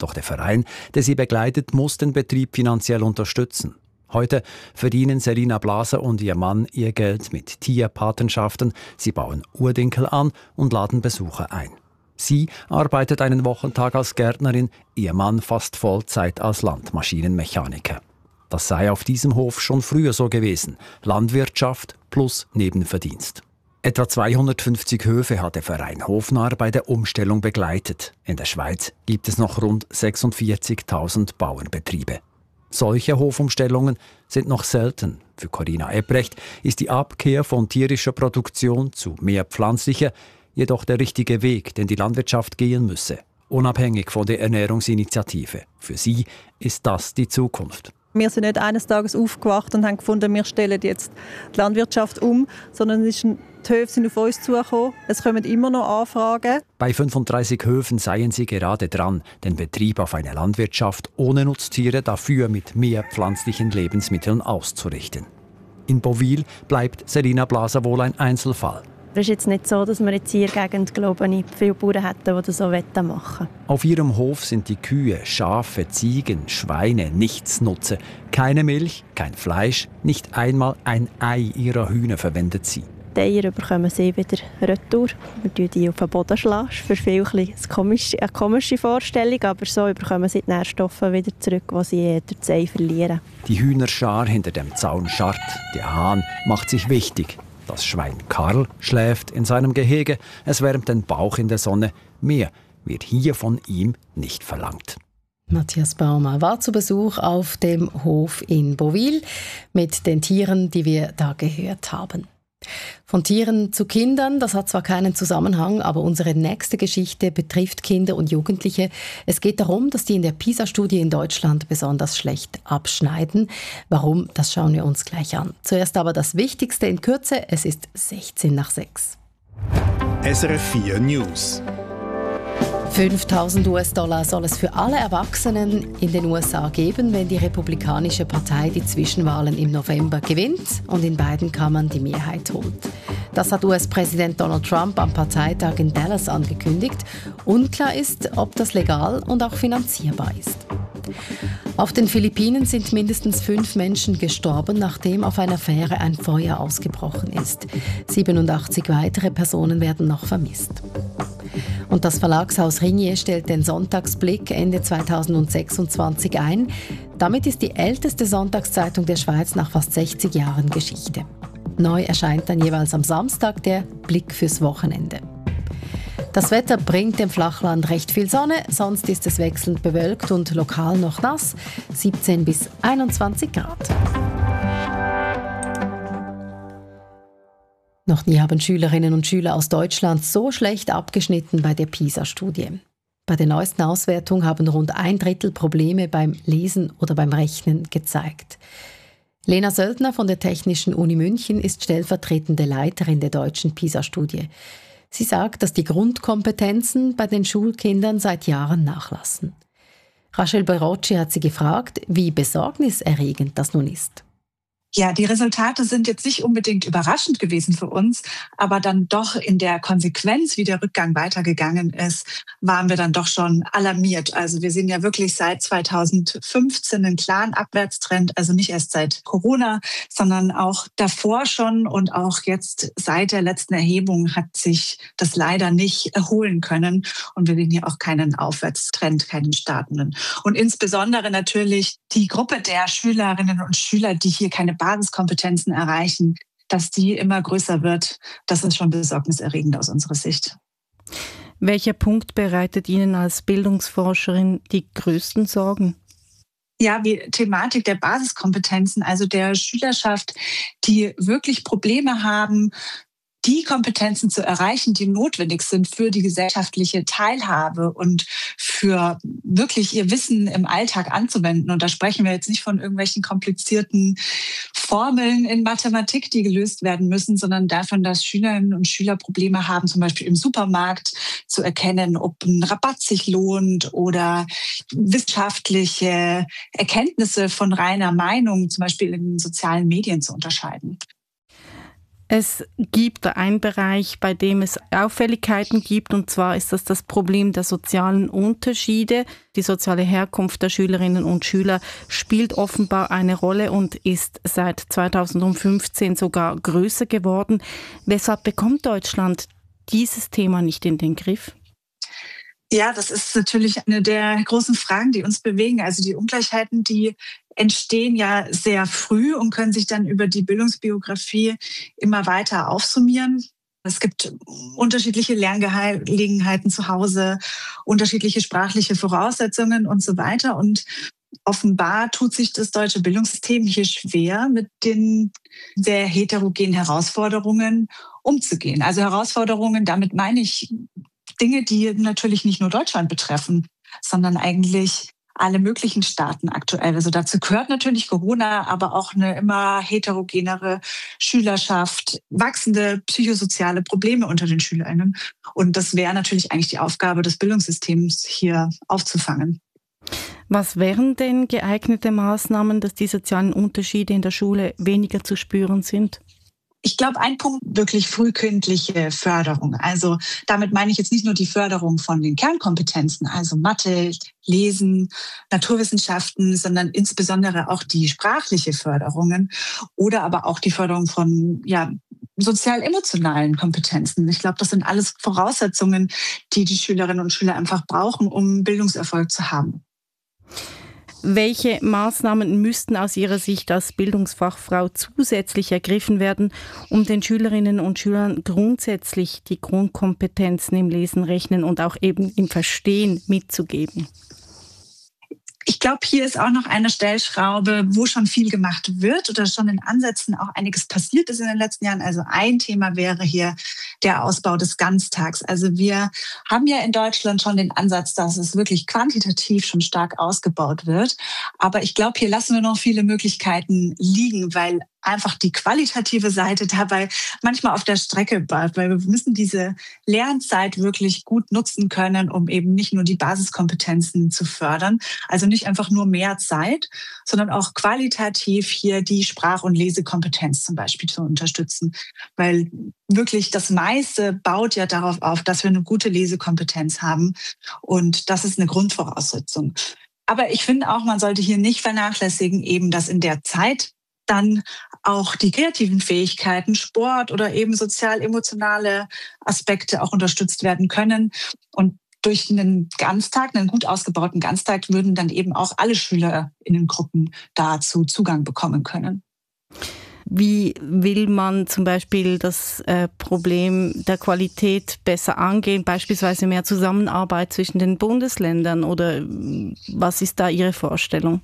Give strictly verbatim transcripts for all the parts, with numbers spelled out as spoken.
Doch der Verein, der sie begleitet, muss den Betrieb finanziell unterstützen. Heute verdienen Selina Blaser und ihr Mann ihr Geld mit Tierpatenschaften. Sie bauen Urdinkel an und laden Besucher ein. Sie arbeitet einen Wochentag als Gärtnerin, ihr Mann fast Vollzeit als Landmaschinenmechaniker. Das sei auf diesem Hof schon früher so gewesen. Landwirtschaft plus Nebenverdienst. Etwa zweihundertfünfzig Höfe hat der Verein Hofnarr bei der Umstellung begleitet. In der Schweiz gibt es noch rund sechsundvierzigtausend Bauernbetriebe. Solche Hofumstellungen sind noch selten. Für Corinna Ebrecht ist die Abkehr von tierischer Produktion zu mehr pflanzlicher jedoch der richtige Weg, den die Landwirtschaft gehen müsse, unabhängig von der Ernährungsinitiative. Für sie ist das die Zukunft. Wir sind nicht eines Tages aufgewacht und haben gefunden, wir stellen jetzt die Landwirtschaft um, sondern es ist ein, die Höfe sind auf uns zugekommen. Es kommen immer noch Anfragen. Bei fünfunddreißig Höfen seien sie gerade dran, den Betrieb auf eine Landwirtschaft ohne Nutztiere, dafür mit mehr pflanzlichen Lebensmitteln auszurichten. In Bovil bleibt Selina Blaser wohl ein Einzelfall. Es ist jetzt nicht so, dass wir jetzt hier in der Gegend, glaube ich, viele Bauern hätten, die das so machen wollen. Auf ihrem Hof sind die Kühe, Schafe, Ziegen, Schweine Nichtsnutze. Keine Milch, kein Fleisch, nicht einmal ein Ei ihrer Hühner verwendet sie. Die Eier bekommen sie wieder retour. Wir schlagen die auf den Boden. Für viele eine komische, eine komische Vorstellung, aber so bekommen sie die Nährstoffe wieder zurück, die sie durch das Ei verlieren. Die Hühnerschar hinter dem Zaun scharrt. Der Hahn macht sich wichtig. Das Schwein Karl schläft in seinem Gehege. Es wärmt den Bauch in der Sonne. Mehr wird hier von ihm nicht verlangt. Matthias Baumer war zu Besuch auf dem Hof in Bovil mit den Tieren, die wir da gehört haben. Von Tieren zu Kindern, das hat zwar keinen Zusammenhang, aber unsere nächste Geschichte betrifft Kinder und Jugendliche. Es geht darum, dass die in der PISA-Studie in Deutschland besonders schlecht abschneiden. Warum, das schauen wir uns gleich an. Zuerst aber das Wichtigste in Kürze, es ist sechzehn nach sechs. S R F vier News. fünftausend US-Dollar soll es für alle Erwachsenen in den U S A geben, wenn die Republikanische Partei die Zwischenwahlen im November gewinnt und in beiden Kammern die Mehrheit holt. Das hat U S-Präsident Donald Trump am Parteitag in Dallas angekündigt. Unklar ist, ob das legal und auch finanzierbar ist. Auf den Philippinen sind mindestens fünf Menschen gestorben, nachdem auf einer Fähre ein Feuer ausgebrochen ist. siebenundachtzig weitere Personen werden noch vermisst. Und das Verlagshaus Ringier stellt den Sonntagsblick Ende zweitausendsechsundzwanzig ein. Damit ist die älteste Sonntagszeitung der Schweiz nach fast sechzig Jahren Geschichte. Neu erscheint dann jeweils am Samstag der Blick fürs Wochenende. Das Wetter bringt dem Flachland recht viel Sonne, sonst ist es wechselnd bewölkt und lokal noch nass, siebzehn bis einundzwanzig Grad. Noch nie haben Schülerinnen und Schüler aus Deutschland so schlecht abgeschnitten bei der PISA-Studie. Bei der neuesten Auswertung haben rund ein Drittel Probleme beim Lesen oder beim Rechnen gezeigt. Lena Söldner von der Technischen Uni München ist stellvertretende Leiterin der deutschen PISA-Studie. Sie sagt, dass die Grundkompetenzen bei den Schulkindern seit Jahren nachlassen. Rachel Barocci hat sie gefragt, wie besorgniserregend das nun ist. Ja, die Resultate sind jetzt nicht unbedingt überraschend gewesen für uns, aber dann doch in der Konsequenz, wie der Rückgang weitergegangen ist, waren wir dann doch schon alarmiert. Also wir sehen ja wirklich seit zweitausendfünfzehn einen klaren Abwärtstrend, also nicht erst seit Corona, sondern auch davor schon und auch jetzt seit der letzten Erhebung hat sich das leider nicht erholen können und wir sehen hier auch keinen Aufwärtstrend, keinen startenden. Und insbesondere natürlich die Gruppe der Schülerinnen und Schüler, die hier keine Basiskompetenzen erreichen, dass die immer größer wird, das ist schon besorgniserregend aus unserer Sicht. Welcher Punkt bereitet Ihnen als Bildungsforscherin die größten Sorgen? Ja, die Thematik der Basiskompetenzen, also der Schülerschaft, die wirklich Probleme haben, die Kompetenzen zu erreichen, die notwendig sind für die gesellschaftliche Teilhabe und für wirklich ihr Wissen im Alltag anzuwenden. Und da sprechen wir jetzt nicht von irgendwelchen komplizierten Formeln in Mathematik, die gelöst werden müssen, sondern davon, dass Schülerinnen und Schüler Probleme haben, zum Beispiel im Supermarkt zu erkennen, ob ein Rabatt sich lohnt oder wissenschaftliche Erkenntnisse von reiner Meinung, zum Beispiel in sozialen Medien, zu unterscheiden. Es gibt einen Bereich, bei dem es Auffälligkeiten gibt, und zwar ist das das Problem der sozialen Unterschiede. Die soziale Herkunft der Schülerinnen und Schüler spielt offenbar eine Rolle und ist seit zweitausendfünfzehn sogar größer geworden. Weshalb bekommt Deutschland dieses Thema nicht in den Griff? Ja, das ist natürlich eine der großen Fragen, die uns bewegen. Also die Ungleichheiten, die entstehen ja sehr früh und können sich dann über die Bildungsbiografie immer weiter aufsummieren. Es gibt unterschiedliche Lerngelegenheiten zu Hause, unterschiedliche sprachliche Voraussetzungen und so weiter. Und offenbar tut sich das deutsche Bildungssystem hier schwer, mit den sehr heterogenen Herausforderungen umzugehen. Also Herausforderungen, damit meine ich Dinge, die natürlich nicht nur Deutschland betreffen, sondern eigentlich alle möglichen Staaten aktuell. Also dazu gehört natürlich Corona, aber auch eine immer heterogenere Schülerschaft, wachsende psychosoziale Probleme unter den SchülerInnen. Und das wäre natürlich eigentlich die Aufgabe des Bildungssystems, hier aufzufangen. Was wären denn geeignete Maßnahmen, dass die sozialen Unterschiede in der Schule weniger zu spüren sind? Ich glaube, ein Punkt, wirklich frühkindliche Förderung. Also damit meine ich jetzt nicht nur die Förderung von den Kernkompetenzen, also Mathe, Lesen, Naturwissenschaften, sondern insbesondere auch die sprachliche Förderungen oder aber auch die Förderung von ja, sozial-emotionalen Kompetenzen. Ich glaube, das sind alles Voraussetzungen, die die Schülerinnen und Schüler einfach brauchen, um Bildungserfolg zu haben. Welche Maßnahmen müssten aus Ihrer Sicht als Bildungsfachfrau zusätzlich ergriffen werden, um den Schülerinnen und Schülern grundsätzlich die Grundkompetenzen im Lesen, Rechnen und auch eben im Verstehen mitzugeben? Ich glaube, hier ist auch noch eine Stellschraube, wo schon viel gemacht wird oder schon in Ansätzen auch einiges passiert ist in den letzten Jahren. Also ein Thema wäre hier der Ausbau des Ganztags. Also wir haben ja in Deutschland schon den Ansatz, dass es wirklich quantitativ schon stark ausgebaut wird. Aber ich glaube, hier lassen wir noch viele Möglichkeiten liegen, weil einfach die qualitative Seite dabei manchmal auf der Strecke bleibt, weil wir müssen diese Lernzeit wirklich gut nutzen können, um eben nicht nur die Basiskompetenzen zu fördern, also nicht einfach nur mehr Zeit, sondern auch qualitativ hier die Sprach- und Lesekompetenz zum Beispiel zu unterstützen, weil wirklich das meiste baut ja darauf auf, dass wir eine gute Lesekompetenz haben und das ist eine Grundvoraussetzung. Aber ich finde auch, man sollte hier nicht vernachlässigen, eben, dass in der Zeit dann auch die kreativen Fähigkeiten, Sport oder eben sozial-emotionale Aspekte auch unterstützt werden können. Und durch einen Ganztag, einen gut ausgebauten Ganztag, würden dann eben auch alle SchülerInnengruppen dazu Zugang bekommen können. Wie will man zum Beispiel das äh, Problem der Qualität besser angehen, beispielsweise mehr Zusammenarbeit zwischen den Bundesländern, oder was ist da Ihre Vorstellung?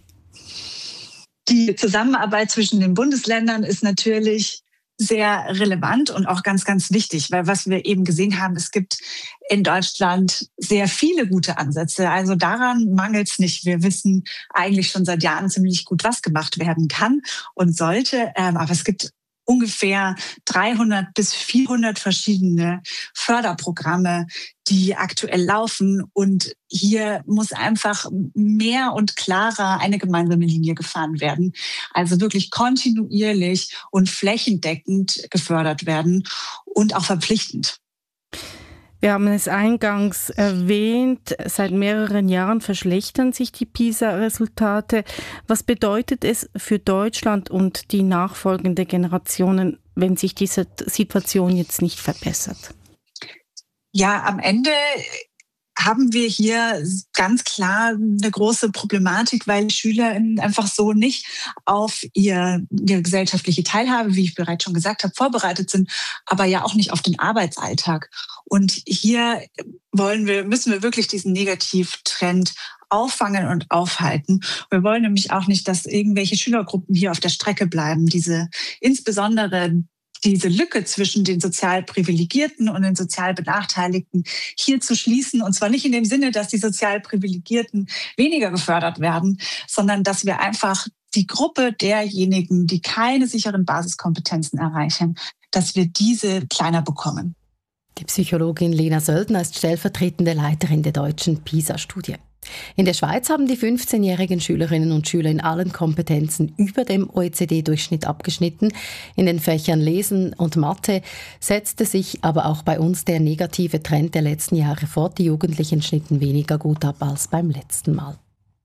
Die Zusammenarbeit zwischen den Bundesländern ist natürlich sehr relevant und auch ganz, ganz wichtig, weil was wir eben gesehen haben, es gibt in Deutschland sehr viele gute Ansätze. Also daran mangelt es nicht. Wir wissen eigentlich schon seit Jahren ziemlich gut, was gemacht werden kann und sollte. Aber es gibt ungefähr dreihundert bis vierhundert verschiedene Förderprogramme, die aktuell laufen. Und hier muss einfach mehr und klarer eine gemeinsame Linie gefahren werden. Also wirklich kontinuierlich und flächendeckend gefördert werden und auch verpflichtend. Wir haben es eingangs erwähnt, seit mehreren Jahren verschlechtern sich die PISA-Resultate. Was bedeutet es für Deutschland und die nachfolgende Generationen, wenn sich diese Situation jetzt nicht verbessert? Ja, am Ende haben wir hier ganz klar eine große Problematik, weil SchülerInnen einfach so nicht auf ihr, ihre gesellschaftliche Teilhabe, wie ich bereits schon gesagt habe, vorbereitet sind, aber ja auch nicht auf den Arbeitsalltag. Und hier wollen wir, müssen wir wirklich diesen Negativtrend auffangen und aufhalten. Wir wollen nämlich auch nicht, dass irgendwelche Schülergruppen hier auf der Strecke bleiben. Diese insbesondere diese Lücke zwischen den sozial Privilegierten und den sozial Benachteiligten hier zu schließen. Und zwar nicht in dem Sinne, dass die sozial Privilegierten weniger gefördert werden, sondern dass wir einfach die Gruppe derjenigen, die keine sicheren Basiskompetenzen erreichen, dass wir diese kleiner bekommen. Die Psychologin Lena Söldner ist stellvertretende Leiterin der deutschen PISA-Studie. In der Schweiz haben die fünfzehnjährigen Schülerinnen und Schüler in allen Kompetenzen über dem O E C D-Durchschnitt abgeschnitten. In den Fächern Lesen und Mathe setzte sich aber auch bei uns der negative Trend der letzten Jahre fort. Die Jugendlichen schnitten weniger gut ab als beim letzten Mal.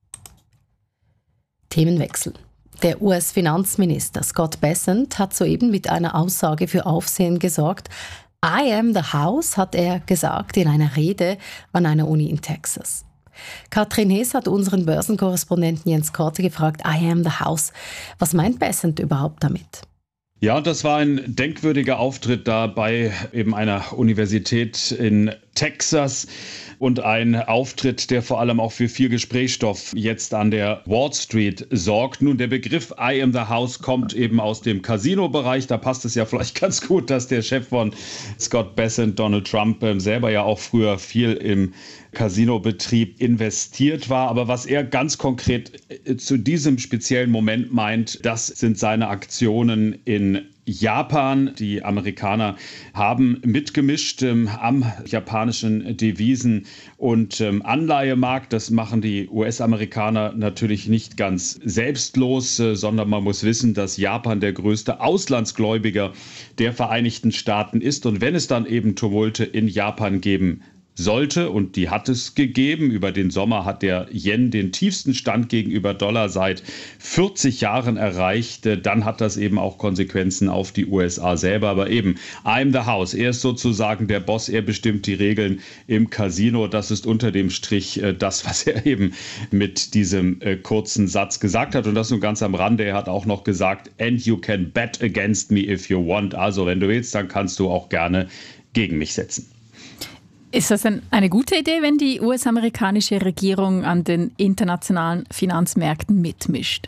Themenwechsel. Der U S-Finanzminister Scott Bessent hat soeben mit einer Aussage für Aufsehen gesorgt. I am the house, hat er gesagt in einer Rede an einer Uni in Texas. Katrin Hees hat unseren Börsenkorrespondenten Jens Korte gefragt, I am the house. Was meint Bessent überhaupt damit? Ja, das war ein denkwürdiger Auftritt da bei eben einer Universität in Texas und ein Auftritt, der vor allem auch für viel Gesprächsstoff jetzt an der Wall Street sorgt. Nun, der Begriff I am the house kommt eben aus dem Casino-Bereich. Da passt es ja vielleicht ganz gut, dass der Chef von Scott Bessent, Donald Trump, selber ja auch früher viel im Casinobetrieb investiert war. Aber was er ganz konkret zu diesem speziellen Moment meint, das sind seine Aktionen in Japan. Die Amerikaner haben mitgemischt ähm, am japanischen Devisen- und ähm, Anleihemarkt. Das machen die U S-Amerikaner natürlich nicht ganz selbstlos, äh, sondern man muss wissen, dass Japan der größte Auslandsgläubiger der Vereinigten Staaten ist. Und wenn es dann eben Tumulte in Japan geben sollte, und die hat es gegeben. Über den Sommer hat der Yen den tiefsten Stand gegenüber Dollar seit vierzig Jahren erreicht. Dann hat das eben auch Konsequenzen auf die U S A selber. Aber eben, I'm the house. Er ist sozusagen der Boss. Er bestimmt die Regeln im Casino. Das ist unter dem Strich das, was er eben mit diesem kurzen Satz gesagt hat. Und das nur ganz am Rande. Er hat auch noch gesagt, and you can bet against me if you want. Also wenn du willst, dann kannst du auch gerne gegen mich setzen. Ist das denn eine gute Idee, wenn die U S-amerikanische Regierung an den internationalen Finanzmärkten mitmischt?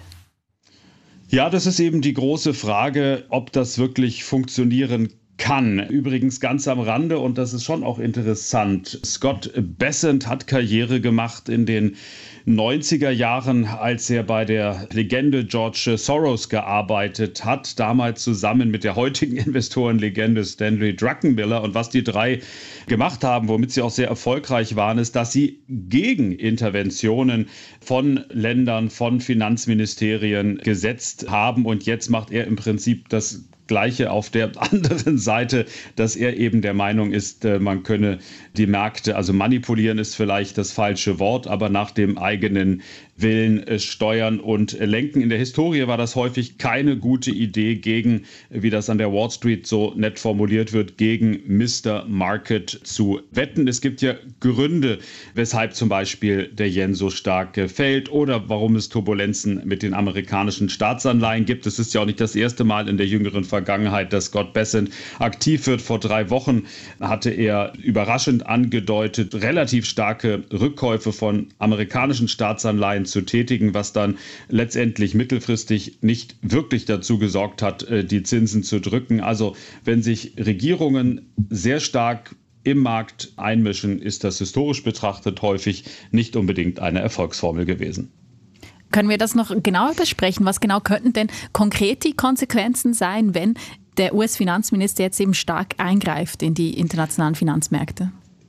Ja, das ist eben die große Frage, ob das wirklich funktionieren kann. Übrigens ganz am Rande, und das ist schon auch interessant, Scott Bessent hat Karriere gemacht in den neunziger Jahren, als er bei der Legende George Soros gearbeitet hat, damals zusammen mit der heutigen Investorenlegende Stanley Druckenmiller. Und was die drei gemacht haben, womit sie auch sehr erfolgreich waren, ist, dass sie gegen Interventionen von Ländern, von Finanzministerien gesetzt haben. Und jetzt macht er im Prinzip das Gleiche auf der anderen Seite, dass er eben der Meinung ist, man könne die Märkte, also manipulieren ist vielleicht das falsche Wort, aber nach dem eigenen Willen steuern und lenken. In der Historie war das häufig keine gute Idee gegen, wie das an der Wall Street so nett formuliert wird, gegen Mister Market zu wetten. Es gibt ja Gründe, weshalb zum Beispiel der Yen so stark fällt oder warum es Turbulenzen mit den amerikanischen Staatsanleihen gibt. Es ist ja auch nicht das erste Mal in der jüngeren Vergangenheit, dass Scott Bessent aktiv wird. Vor drei Wochen hatte er überraschend angedeutet, relativ starke Rückkäufe von amerikanischen Staatsanleihen zu tätigen, was dann letztendlich mittelfristig nicht wirklich dazu gesorgt hat, die Zinsen zu drücken. Also wenn sich Regierungen sehr stark im Markt einmischen, ist das historisch betrachtet häufig nicht unbedingt eine Erfolgsformel gewesen. Können wir das noch genauer besprechen? Was genau könnten denn konkret die Konsequenzen sein, wenn der U S-Finanzminister jetzt eben stark eingreift in die internationalen Finanzmärkte?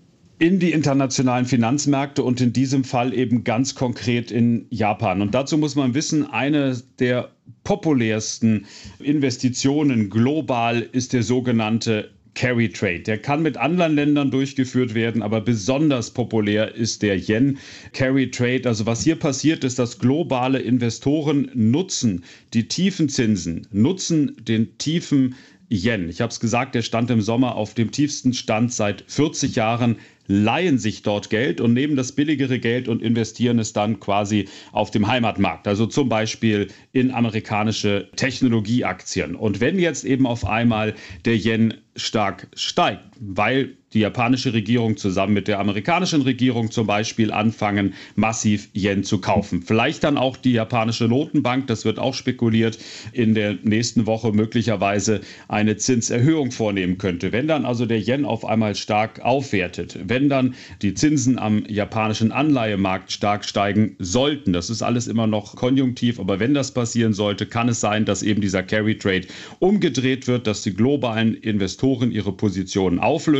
In die internationalen Finanzmärkte und in diesem Fall eben ganz konkret in Japan. Und dazu muss man wissen, eine der populärsten Investitionen global ist der sogenannte Carry Trade. Der kann mit anderen Ländern durchgeführt werden, aber besonders populär ist der Yen Carry Trade. Also was hier passiert ist, dass globale Investoren nutzen die tiefen Zinsen, nutzen den tiefen Yen. Ich habe es gesagt, der stand im Sommer auf dem tiefsten Stand seit vierzig Jahren, leihen sich dort Geld und nehmen das billigere Geld und investieren es dann quasi auf dem Heimatmarkt. Also zum Beispiel in amerikanische Technologieaktien. Und wenn jetzt eben auf einmal der Yen stark steigt, weil die japanische Regierung zusammen mit der amerikanischen Regierung zum Beispiel anfangen, massiv Yen zu kaufen. Vielleicht dann auch die japanische Notenbank, das wird auch spekuliert, in der nächsten Woche möglicherweise eine Zinserhöhung vornehmen könnte. Wenn dann also der Yen auf einmal stark aufwertet, wenn dann die Zinsen am japanischen Anleihemarkt stark steigen sollten, das ist alles immer noch konjunktiv, aber wenn das passieren sollte, kann es sein, dass eben dieser Carry Trade umgedreht wird, dass die globalen Investoren ihre Positionen auflösen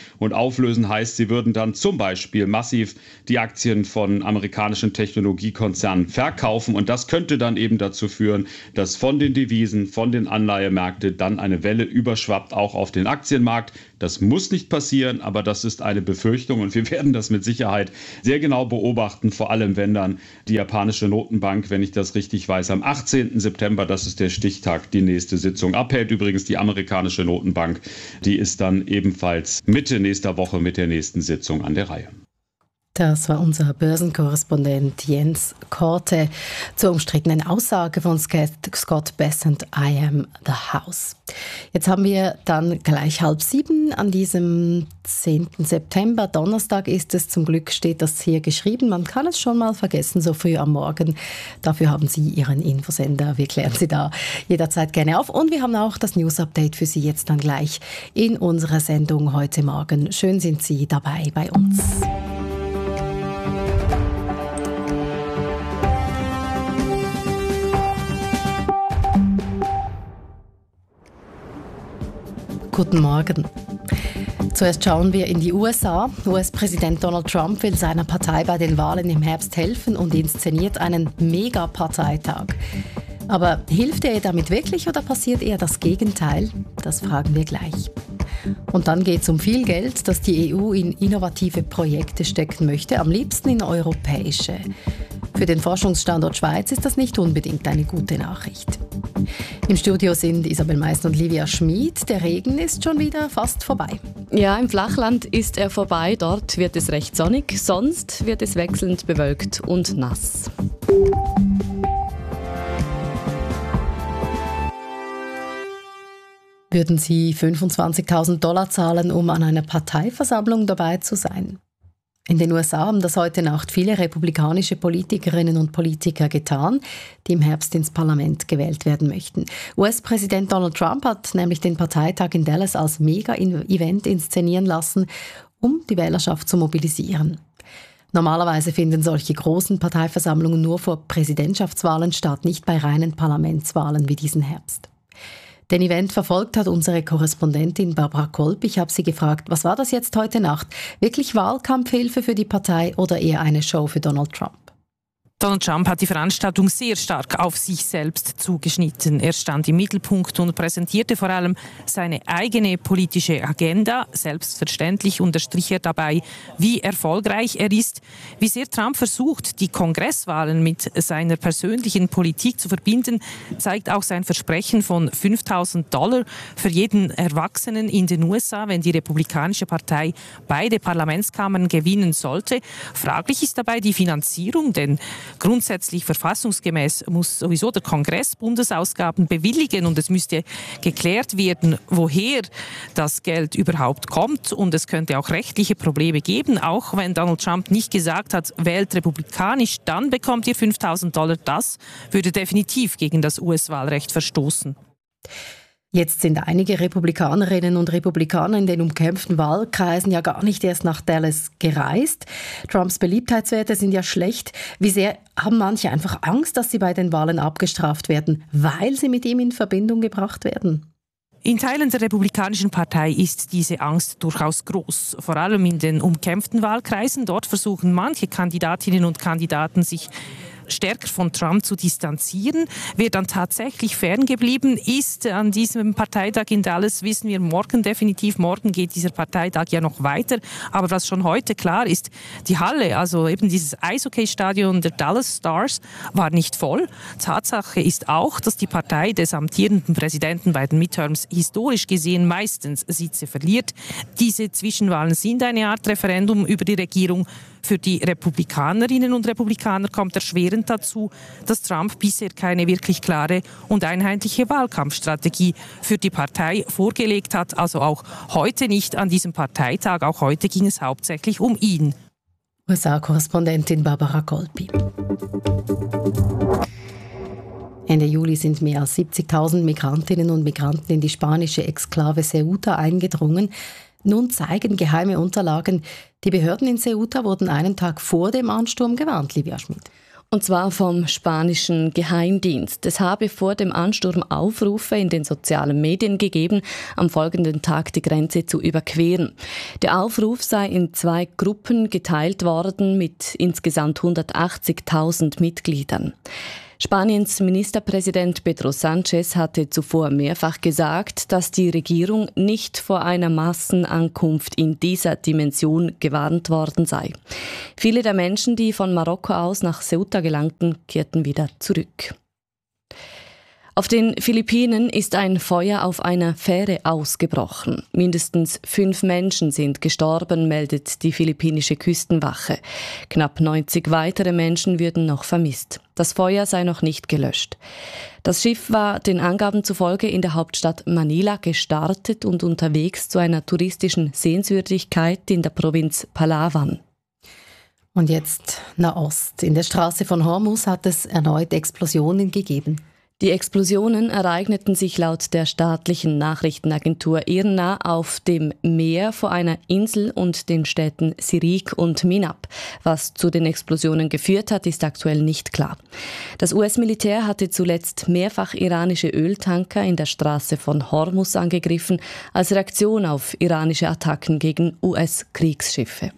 Und auflösen heißt, sie würden dann zum Beispiel massiv die Aktien von amerikanischen Technologiekonzernen verkaufen. Und das könnte dann eben dazu führen, dass von den Devisen, von den Anleihemärkten dann eine Welle überschwappt, auch auf den Aktienmarkt. Das muss nicht passieren, aber das ist eine Befürchtung und wir werden das mit Sicherheit sehr genau beobachten, vor allem wenn dann die japanische Notenbank, wenn ich das richtig weiß, am achtzehnten September, das ist der Stichtag, die nächste Sitzung abhält. Übrigens die amerikanische Notenbank, die ist dann ebenfalls Mitte nächster Woche mit der nächsten Sitzung an der Reihe. Das war unser Börsenkorrespondent Jens Korte zur umstrittenen Aussage von Scott Bessent, I am the house. Jetzt haben wir dann gleich halb sieben an diesem zehnten September. Donnerstag ist es, zum Glück steht das hier geschrieben. Man kann es schon mal vergessen, so früh am Morgen. Dafür haben Sie Ihren Infosender. Wir klären Sie da jederzeit gerne auf. Und wir haben auch das News-Update für Sie jetzt dann gleich in unserer Sendung heute Morgen. Schön sind Sie dabei bei uns. Guten Morgen. Zuerst schauen wir in die U S A. U S-Präsident Donald Trump will seiner Partei bei den Wahlen im Herbst helfen und inszeniert einen Megaparteitag. Aber hilft er damit wirklich oder passiert eher das Gegenteil? Das fragen wir gleich. Und dann geht es um viel Geld, das die E U in innovative Projekte stecken möchte, am liebsten in europäische. Für den Forschungsstandort Schweiz ist das nicht unbedingt eine gute Nachricht. Im Studio sind Isabel Meissen und Livia Schmid. Der Regen ist schon wieder fast vorbei. Ja, im Flachland ist er vorbei. Dort wird es recht sonnig, sonst wird es wechselnd bewölkt und nass. Würden Sie fünfundzwanzigtausend Dollar zahlen, um an einer Parteiversammlung dabei zu sein? In den U S A haben das heute Nacht viele republikanische Politikerinnen und Politiker getan, die im Herbst ins Parlament gewählt werden möchten. U S-Präsident Donald Trump hat nämlich den Parteitag in Dallas als Mega-Event inszenieren lassen, um die Wählerschaft zu mobilisieren. Normalerweise finden solche großen Parteiversammlungen nur vor Präsidentschaftswahlen statt, nicht bei reinen Parlamentswahlen wie diesen Herbst. Den Event verfolgt hat unsere Korrespondentin Barbara Kolb. Ich habe sie gefragt, was war das jetzt heute Nacht? Wirklich Wahlkampfhilfe für die Partei oder eher eine Show für Donald Trump? Donald Trump hat die Veranstaltung sehr stark auf sich selbst zugeschnitten. Er stand im Mittelpunkt und präsentierte vor allem seine eigene politische Agenda. Selbstverständlich unterstrich er dabei, wie erfolgreich er ist, wie sehr Trump versucht, die Kongresswahlen mit seiner persönlichen Politik zu verbinden, zeigt auch sein Versprechen von fünftausend Dollar für jeden Erwachsenen in den U S A, wenn die Republikanische Partei beide Parlamentskammern gewinnen sollte. Fraglich ist dabei die Finanzierung, denn grundsätzlich verfassungsgemäß muss sowieso der Kongress Bundesausgaben bewilligen und es müsste geklärt werden, woher das Geld überhaupt kommt und es könnte auch rechtliche Probleme geben, auch wenn Donald Trump nicht gesagt hat, wählt republikanisch, dann bekommt ihr fünftausend Dollar. Das würde definitiv gegen das U S-Wahlrecht verstoßen. Jetzt sind einige Republikanerinnen und Republikaner in den umkämpften Wahlkreisen ja gar nicht erst nach Dallas gereist. Trumps Beliebtheitswerte sind ja schlecht. Wie sehr haben manche einfach Angst, dass sie bei den Wahlen abgestraft werden, weil sie mit ihm in Verbindung gebracht werden? In Teilen der Republikanischen Partei ist diese Angst durchaus groß. Vor allem in den umkämpften Wahlkreisen. Dort versuchen manche Kandidatinnen und Kandidaten, sich stärker von Trump zu distanzieren. Wer dann tatsächlich ferngeblieben ist an diesem Parteitag in Dallas, wissen wir morgen definitiv. Morgen geht dieser Parteitag ja noch weiter. Aber was schon heute klar ist, die Halle, also eben dieses Eishockey-Stadion der Dallas Stars, war nicht voll. Tatsache ist auch, dass die Partei des amtierenden Präsidenten bei den Midterms historisch gesehen meistens Sitze verliert. Diese Zwischenwahlen sind eine Art Referendum über die Regierung. Für die Republikanerinnen und Republikaner kommt erschwerend dazu, dass Trump bisher keine wirklich klare und einheitliche Wahlkampfstrategie für die Partei vorgelegt hat. Also auch heute nicht an diesem Parteitag. Auch heute ging es hauptsächlich um ihn. U S A-Korrespondentin Barbara Kolpi. Ende Juli sind mehr als siebzigtausend Migrantinnen und Migranten in die spanische Exklave Ceuta eingedrungen. Nun zeigen geheime Unterlagen, die Behörden in Ceuta wurden einen Tag vor dem Ansturm gewarnt, Livia Schmid. Und zwar vom spanischen Geheimdienst. Es habe vor dem Ansturm Aufrufe in den sozialen Medien gegeben, am folgenden Tag die Grenze zu überqueren. Der Aufruf sei in zwei Gruppen geteilt worden mit insgesamt hundertachtzigtausend Mitgliedern. Spaniens Ministerpräsident Pedro Sánchez hatte zuvor mehrfach gesagt, dass die Regierung nicht vor einer Massenankunft in dieser Dimension gewarnt worden sei. Viele der Menschen, die von Marokko aus nach Ceuta gelangten, kehrten wieder zurück. Auf den Philippinen ist ein Feuer auf einer Fähre ausgebrochen. Mindestens fünf Menschen sind gestorben, meldet die philippinische Küstenwache. Knapp neunzig weitere Menschen würden noch vermisst. Das Feuer sei noch nicht gelöscht. Das Schiff war den Angaben zufolge in der Hauptstadt Manila gestartet und unterwegs zu einer touristischen Sehenswürdigkeit in der Provinz Palawan. Und jetzt Nahost. In der Straße von Hormuz hat es erneut Explosionen gegeben. Die Explosionen ereigneten sich laut der staatlichen Nachrichtenagentur I R N A auf dem Meer vor einer Insel und den Städten Sirik und Minab. Was zu den Explosionen geführt hat, ist aktuell nicht klar. Das U S-Militär hatte zuletzt mehrfach iranische Öltanker in der Straße von Hormuz angegriffen, als Reaktion auf iranische Attacken gegen U S-Kriegsschiffe.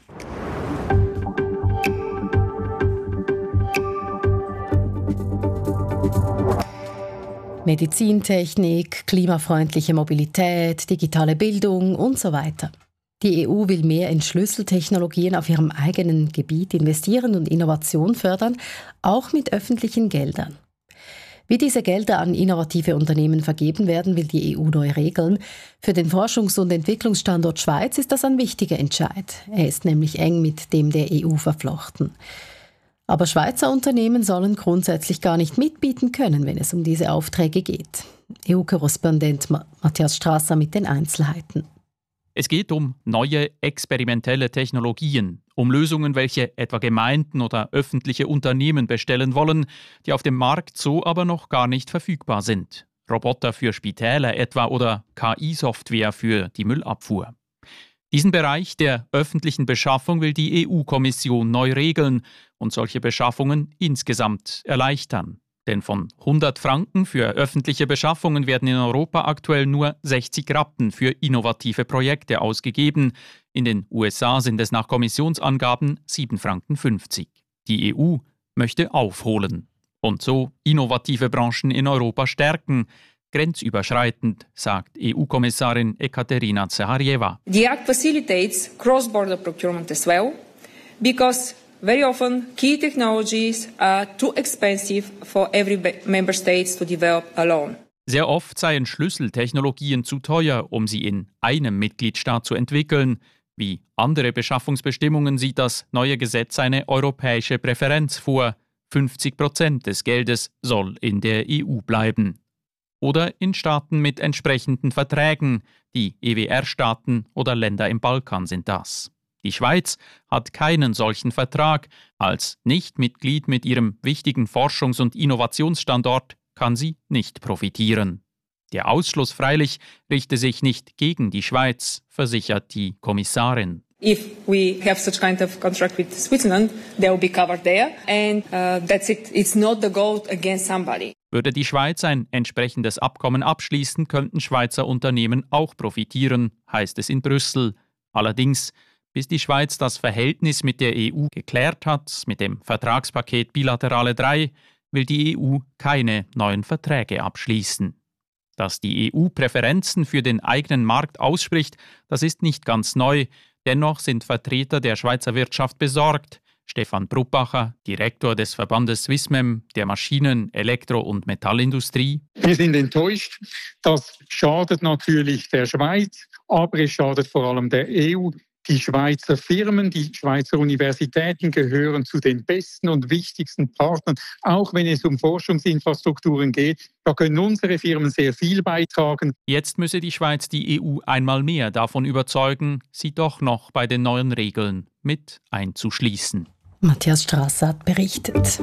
Medizintechnik, klimafreundliche Mobilität, digitale Bildung und so weiter. Die E U will mehr in Schlüsseltechnologien auf ihrem eigenen Gebiet investieren und Innovation fördern, auch mit öffentlichen Geldern. Wie diese Gelder an innovative Unternehmen vergeben werden, will die E U neu regeln. Für den Forschungs- und Entwicklungsstandort Schweiz ist das ein wichtiger Entscheid. Er ist nämlich eng mit dem der E U verflochten. Aber Schweizer Unternehmen sollen grundsätzlich gar nicht mitbieten können, wenn es um diese Aufträge geht. E U-Korrespondent Matthias Strasser mit den Einzelheiten. Es geht um neue experimentelle Technologien, um Lösungen, welche etwa Gemeinden oder öffentliche Unternehmen bestellen wollen, die auf dem Markt so aber noch gar nicht verfügbar sind. Roboter für Spitäler etwa oder K I-Software für die Müllabfuhr. Diesen Bereich der öffentlichen Beschaffung will die E U-Kommission neu regeln und solche Beschaffungen insgesamt erleichtern. Denn von hundert Franken für öffentliche Beschaffungen werden in Europa aktuell nur sechzig Rappen für innovative Projekte ausgegeben. In den U S A sind es nach Kommissionsangaben sieben Franken fünfzig. Die E U möchte aufholen und so innovative Branchen in Europa stärken. Grenzüberschreitend, sagt E U-Kommissarin Ekaterina Zaharjeva. The Act facilitates cross-border procurement as well, because very often key technologies are too expensive for every member state to develop alone. Sehr oft seien Schlüsseltechnologien zu teuer, um sie in einem Mitgliedstaat zu entwickeln. Wie andere Beschaffungsbestimmungen sieht das neue Gesetz eine europäische Präferenz vor. fünfzig Prozent des Geldes soll in der E U bleiben. Oder in Staaten mit entsprechenden Verträgen, die E W R-Staaten oder Länder im Balkan sind das. Die Schweiz hat keinen solchen Vertrag. Als Nichtmitglied mit ihrem wichtigen Forschungs- und Innovationsstandort kann sie nicht profitieren. Der Ausschluss freilich richte sich nicht gegen die Schweiz, versichert die Kommissarin. If we have such kind of contract with Switzerland, they will be covered there, and uh, that's it. It's not the goal against somebody. Würde die Schweiz ein entsprechendes Abkommen abschließen, könnten Schweizer Unternehmen auch profitieren, heißt es in Brüssel. Allerdings, bis die Schweiz das Verhältnis mit der E U geklärt hat, mit dem Vertragspaket Bilaterale drei, will die E U keine neuen Verträge abschließen. Dass die E U Präferenzen für den eigenen Markt ausspricht, das ist nicht ganz neu. Dennoch sind Vertreter der Schweizer Wirtschaft besorgt. Stefan Bruppacher, Direktor des Verbandes Swissmem, der Maschinen-, Elektro- und Metallindustrie. Wir sind enttäuscht. Das schadet natürlich der Schweiz, aber es schadet vor allem der E U. Die Schweizer Firmen, die Schweizer Universitäten gehören zu den besten und wichtigsten Partnern, auch wenn es um Forschungsinfrastrukturen geht. Da können unsere Firmen sehr viel beitragen. Jetzt müsse die Schweiz die E U einmal mehr davon überzeugen, sie doch noch bei den neuen Regeln mit einzuschließen. Matthias Strasser hat berichtet.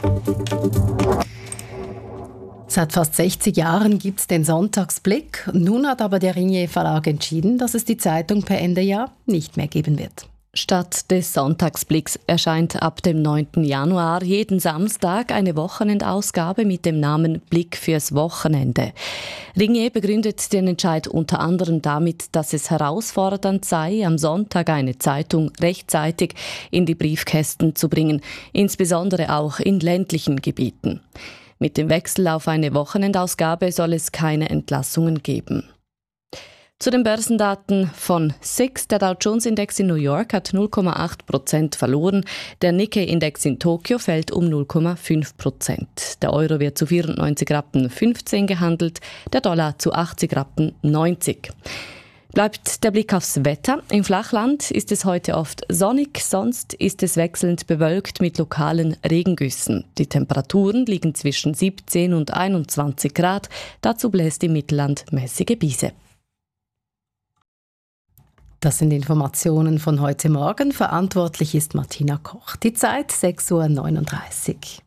Seit fast sechzig Jahren gibt es den Sonntagsblick. Nun hat aber der Ringier Verlag entschieden, dass es die Zeitung per Ende Jahr nicht mehr geben wird. Statt des Sonntagsblicks erscheint ab dem neunten Januar jeden Samstag eine Wochenendausgabe mit dem Namen Blick fürs Wochenende. Ringier begründet den Entscheid unter anderem damit, dass es herausfordernd sei, am Sonntag eine Zeitung rechtzeitig in die Briefkästen zu bringen, insbesondere auch in ländlichen Gebieten. Mit dem Wechsel auf eine Wochenendausgabe soll es keine Entlassungen geben. Zu den Börsendaten von S I X. Der Dow-Jones-Index in New York hat null Komma acht Prozent verloren. Der Nikkei-Index in Tokio fällt um null Komma fünf Prozent. Der Euro wird zu vierundneunzig Rappen fünfzehn gehandelt, der Dollar zu achtzig Rappen neunzig. Bleibt der Blick aufs Wetter. Im Flachland ist es heute oft sonnig, sonst ist es wechselnd bewölkt mit lokalen Regengüssen. Die Temperaturen liegen zwischen siebzehn und einundzwanzig Grad. Dazu bläst im Mittelland mäßige Brise. Das sind Informationen von heute Morgen. Verantwortlich ist Martina Koch. Die Zeit sechs Uhr neununddreißig.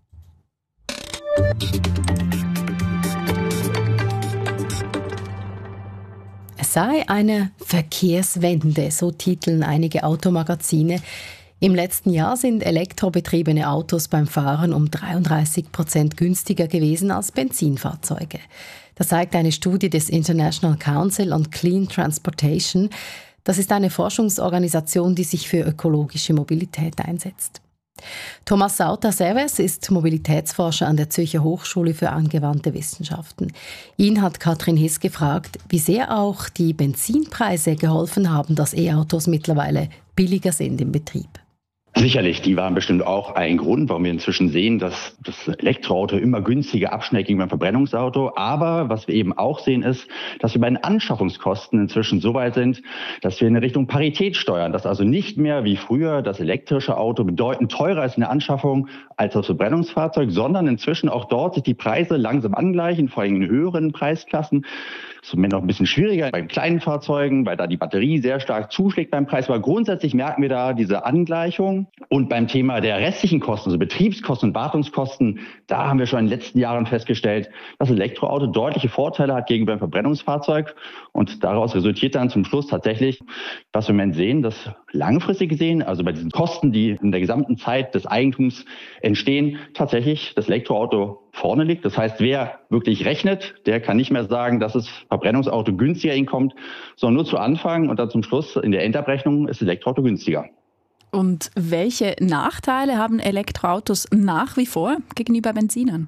Es sei eine Verkehrswende, so titeln einige Automagazine. Im letzten Jahr sind elektrobetriebene Autos beim Fahren um dreiunddreißig Prozent günstiger gewesen als Benzinfahrzeuge. Das zeigt eine Studie des International Council on Clean Transportation. Das ist eine Forschungsorganisation, die sich für ökologische Mobilität einsetzt. Thomas Sauter-Seves ist Mobilitätsforscher an der Zürcher Hochschule für angewandte Wissenschaften. Ihn hat Katrin Hiss gefragt, wie sehr auch die Benzinpreise geholfen haben, dass E-Autos mittlerweile billiger sind im Betrieb. Sicherlich, die waren bestimmt auch ein Grund, warum wir inzwischen sehen, dass das Elektroauto immer günstiger abschneidet gegenüber dem Verbrennungsauto. Aber was wir eben auch sehen ist, dass wir bei den Anschaffungskosten inzwischen so weit sind, dass wir in Richtung Parität steuern. Dass also nicht mehr wie früher das elektrische Auto bedeutend teurer ist in der Anschaffung als das Verbrennungsfahrzeug, sondern inzwischen auch dort sich die Preise langsam angleichen, vor allem in höheren Preisklassen. Das ist im Moment noch ein bisschen schwieriger bei kleinen Fahrzeugen, weil da die Batterie sehr stark zuschlägt beim Preis. Aber grundsätzlich merken wir da diese Angleichung. Und beim Thema der restlichen Kosten, also Betriebskosten und Wartungskosten, da haben wir schon in den letzten Jahren festgestellt, dass das Elektroauto deutliche Vorteile hat gegenüber dem Verbrennungsfahrzeug. Und daraus resultiert dann zum Schluss tatsächlich, was wir im Moment sehen, dass langfristig gesehen, also bei diesen Kosten, die in der gesamten Zeit des Eigentums entstehen, tatsächlich das Elektroauto vorne liegt. Das heißt, wer wirklich rechnet, der kann nicht mehr sagen, dass das Verbrennungsauto günstiger hinkommt, sondern nur zu Anfang und dann zum Schluss in der Endabrechnung ist das Elektroauto günstiger. Und welche Nachteile haben Elektroautos nach wie vor gegenüber Benzinern?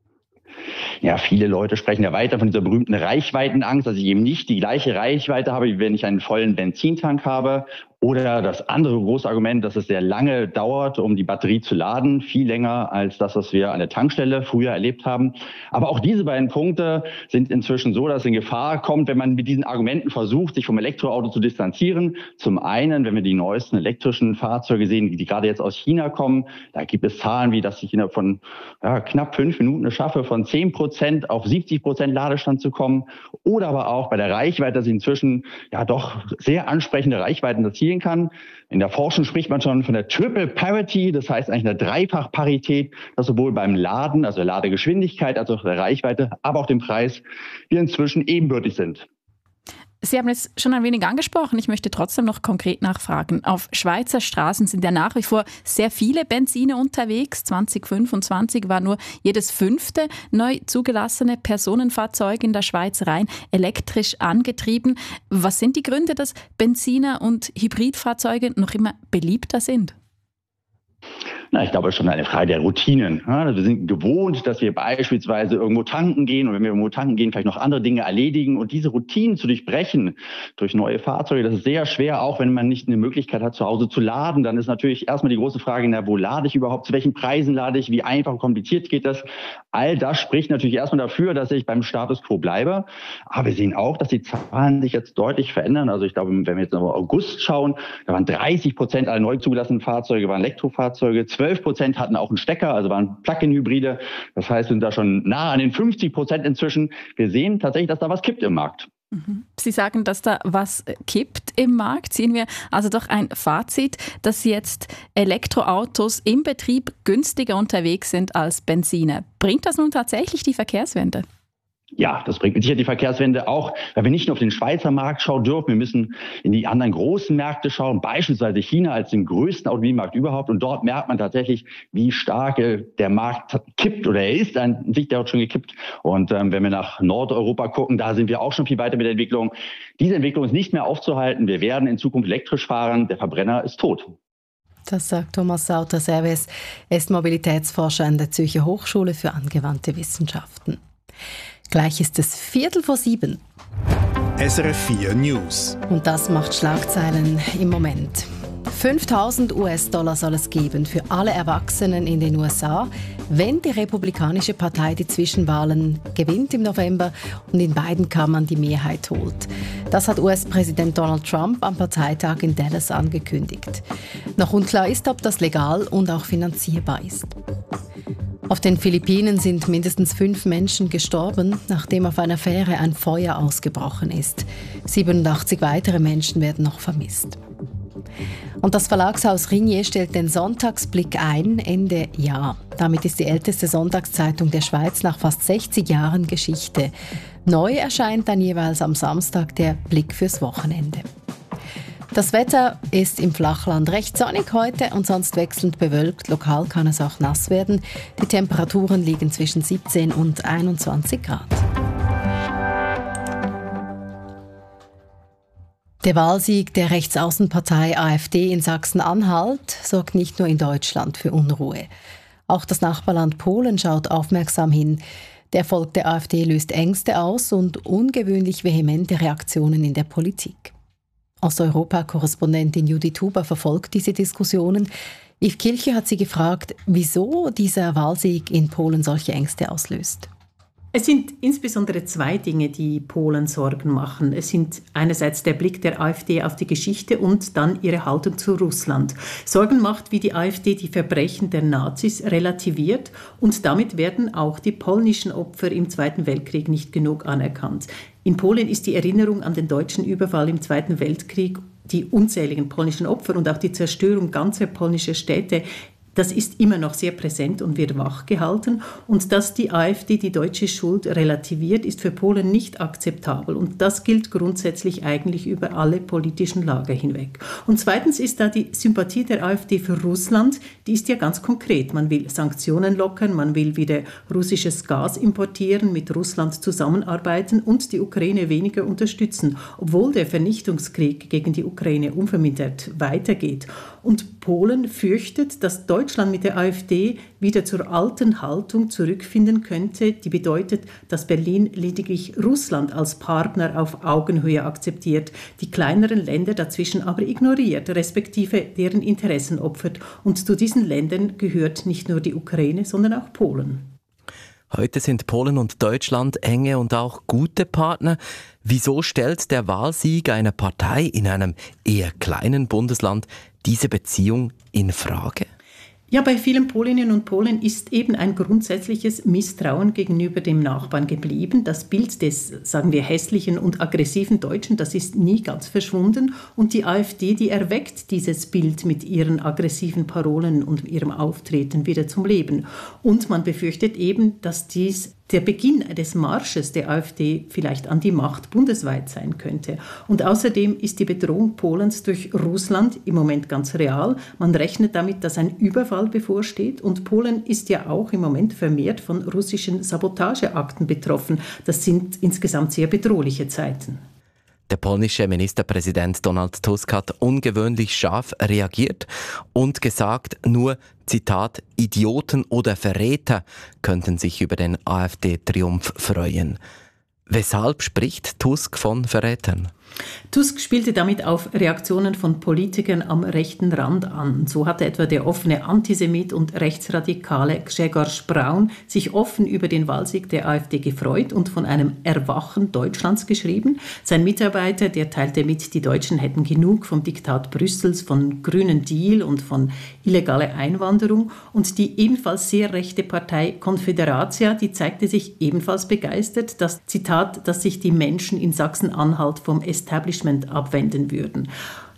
Ja, viele Leute sprechen ja weiter von dieser berühmten Reichweitenangst, dass ich eben nicht die gleiche Reichweite habe, wie wenn ich einen vollen Benzintank habe. Oder das andere große Argument, dass es sehr lange dauert, um die Batterie zu laden. Viel länger als das, was wir an der Tankstelle früher erlebt haben. Aber auch diese beiden Punkte sind inzwischen so, dass es in Gefahr kommt, wenn man mit diesen Argumenten versucht, sich vom Elektroauto zu distanzieren. Zum einen, wenn wir die neuesten elektrischen Fahrzeuge sehen, die gerade jetzt aus China kommen, da gibt es Zahlen, wie dass ich innerhalb von ja, knapp fünf Minuten es schaffe, von zehn Prozent auf siebzig Prozent Ladestand zu kommen. Oder aber auch bei der Reichweite, dass ich inzwischen ja doch sehr ansprechende Reichweiten erzielen kann. In der Forschung spricht man schon von der Triple Parity, das heißt eigentlich eine Dreifachparität, dass sowohl beim Laden, also der Ladegeschwindigkeit, als auch der Reichweite, aber auch dem Preis, wir inzwischen ebenbürtig sind. Sie haben es schon ein wenig angesprochen. Ich möchte trotzdem noch konkret nachfragen. Auf Schweizer Straßen sind ja nach wie vor sehr viele Benziner unterwegs. zwanzig fünfundzwanzig war nur jedes fünfte neu zugelassene Personenfahrzeug in der Schweiz rein elektrisch angetrieben. Was sind die Gründe, dass Benziner und Hybridfahrzeuge noch immer beliebter sind? Na, ich glaube, es ist schon eine Frage der Routinen. Ja, wir sind gewohnt, dass wir beispielsweise irgendwo tanken gehen und wenn wir irgendwo tanken gehen, vielleicht noch andere Dinge erledigen. Und diese Routinen zu durchbrechen durch neue Fahrzeuge, das ist sehr schwer, auch wenn man nicht eine Möglichkeit hat, zu Hause zu laden. Dann ist natürlich erstmal die große Frage, na, wo lade ich überhaupt, zu welchen Preisen lade ich, wie einfach und kompliziert geht das. All das spricht natürlich erstmal dafür, dass ich beim Status quo bleibe. Aber wir sehen auch, dass die Zahlen sich jetzt deutlich verändern. Also ich glaube, wenn wir jetzt im August schauen, da waren dreißig Prozent aller neu zugelassenen Fahrzeuge waren Elektrofahrzeuge, zwölf Prozent hatten auch einen Stecker, also waren Plug-in-Hybride. Das heißt, wir sind da schon nah an den fünfzig Prozent inzwischen. Wir sehen tatsächlich, dass da was kippt im Markt. Sie sagen, dass da was kippt im Markt. Ziehen wir also doch ein Fazit, dass jetzt Elektroautos im Betrieb günstiger unterwegs sind als Benziner. Bringt das nun tatsächlich die Verkehrswende? Ja, das bringt mit Sicherheit die Verkehrswende auch, weil wir nicht nur auf den Schweizer Markt schauen dürfen, wir müssen in die anderen großen Märkte schauen, beispielsweise China als den größten Automobilmarkt überhaupt. Und dort merkt man tatsächlich, wie stark der Markt kippt oder er ist an sich dort schon gekippt. Und ähm, wenn wir nach Nordeuropa gucken, da sind wir auch schon viel weiter mit der Entwicklung. Diese Entwicklung ist nicht mehr aufzuhalten. Wir werden in Zukunft elektrisch fahren. Der Verbrenner ist tot. Das sagt Thomas Sauter-Serves, er ist Mobilitätsforscher an der Zürcher Hochschule für angewandte Wissenschaften. Gleich ist es Viertel vor sieben. S R F vier News. Und das macht Schlagzeilen im Moment. fünftausend US-Dollar soll es geben für alle Erwachsenen in den U S A, wenn die Republikanische Partei die Zwischenwahlen gewinnt im November und in beiden Kammern die Mehrheit holt. Das hat U S-Präsident Donald Trump am Parteitag in Dallas angekündigt. Noch unklar ist, ob das legal und auch finanzierbar ist. Auf den Philippinen sind mindestens fünf Menschen gestorben, nachdem auf einer Fähre ein Feuer ausgebrochen ist. siebenundachtzig weitere Menschen werden noch vermisst. Und das Verlagshaus Ringier stellt den Sonntagsblick ein, Ende Jahr. Damit ist die älteste Sonntagszeitung der Schweiz nach fast sechzig Jahren Geschichte. Neu erscheint dann jeweils am Samstag der Blick fürs Wochenende. Das Wetter ist im Flachland recht sonnig heute und sonst wechselnd bewölkt. Lokal kann es auch nass werden. Die Temperaturen liegen zwischen siebzehn und einundzwanzig Grad. Der Wahlsieg der Rechtsaußenpartei AfD in Sachsen-Anhalt sorgt nicht nur in Deutschland für Unruhe. Auch das Nachbarland Polen schaut aufmerksam hin. Der Erfolg der AfD löst Ängste aus und ungewöhnlich vehemente Reaktionen in der Politik. Osteuropa-Korrespondentin Judith Huber verfolgt diese Diskussionen. Yves Kilche hat sie gefragt, wieso dieser Wahlsieg in Polen solche Ängste auslöst. Es sind insbesondere zwei Dinge, die Polen Sorgen machen. Es sind einerseits der Blick der AfD auf die Geschichte und dann ihre Haltung zu Russland. Sorgen macht, wie die AfD die Verbrechen der Nazis relativiert und damit werden auch die polnischen Opfer im Zweiten Weltkrieg nicht genug anerkannt. In Polen ist die Erinnerung an den deutschen Überfall im Zweiten Weltkrieg, die unzähligen polnischen Opfer und auch die Zerstörung ganzer polnischer Städte, das ist immer noch sehr präsent und wird wachgehalten. Und dass die AfD die deutsche Schuld relativiert, ist für Polen nicht akzeptabel. Und das gilt grundsätzlich eigentlich über alle politischen Lager hinweg. Und zweitens ist da die Sympathie der AfD für Russland, die ist ja ganz konkret. Man will Sanktionen lockern, man will wieder russisches Gas importieren, mit Russland zusammenarbeiten und die Ukraine weniger unterstützen, obwohl der Vernichtungskrieg gegen die Ukraine unvermindert weitergeht. Und Polen fürchtet, dass Deutschland mit der AfD wieder zur alten Haltung zurückfinden könnte, die bedeutet, dass Berlin lediglich Russland als Partner auf Augenhöhe akzeptiert, die kleineren Länder dazwischen aber ignoriert, respektive deren Interessen opfert. Und zu diesen Ländern gehört nicht nur die Ukraine, sondern auch Polen. Heute sind Polen und Deutschland enge und auch gute Partner. Wieso stellt der Wahlsieg einer Partei in einem eher kleinen Bundesland diese Beziehung in Frage? Ja, bei vielen Polinnen und Polen ist eben ein grundsätzliches Misstrauen gegenüber dem Nachbarn geblieben. Das Bild des, sagen wir, hässlichen und aggressiven Deutschen, das ist nie ganz verschwunden. Und die AfD, die erweckt dieses Bild mit ihren aggressiven Parolen und ihrem Auftreten wieder zum Leben. Und man befürchtet eben, dass dies der Beginn des Marsches der AfD vielleicht an die Macht bundesweit sein könnte. Und außerdem ist die Bedrohung Polens durch Russland im Moment ganz real. Man rechnet damit, dass ein Überfall bevorsteht. Und Polen ist ja auch im Moment vermehrt von russischen Sabotageakten betroffen. Das sind insgesamt sehr bedrohliche Zeiten. Der polnische Ministerpräsident Donald Tusk hat ungewöhnlich scharf reagiert und gesagt, nur, Zitat, Idioten oder Verräter könnten sich über den AfD-Triumph freuen. Weshalb spricht Tusk von Verrätern? Tusk spielte damit auf Reaktionen von Politikern am rechten Rand an. So hatte etwa der offene Antisemit und Rechtsradikale Grzegorz Braun sich offen über den Wahlsieg der AfD gefreut und von einem Erwachen Deutschlands geschrieben. Sein Mitarbeiter, der teilte mit, die Deutschen hätten genug vom Diktat Brüssels, von grünen Deal und von illegaler Einwanderung. Und die ebenfalls sehr rechte Partei Confederatia, die zeigte sich ebenfalls begeistert, dass, Zitat, dass sich die Menschen in Sachsen-Anhalt vom Establishment abwenden würden.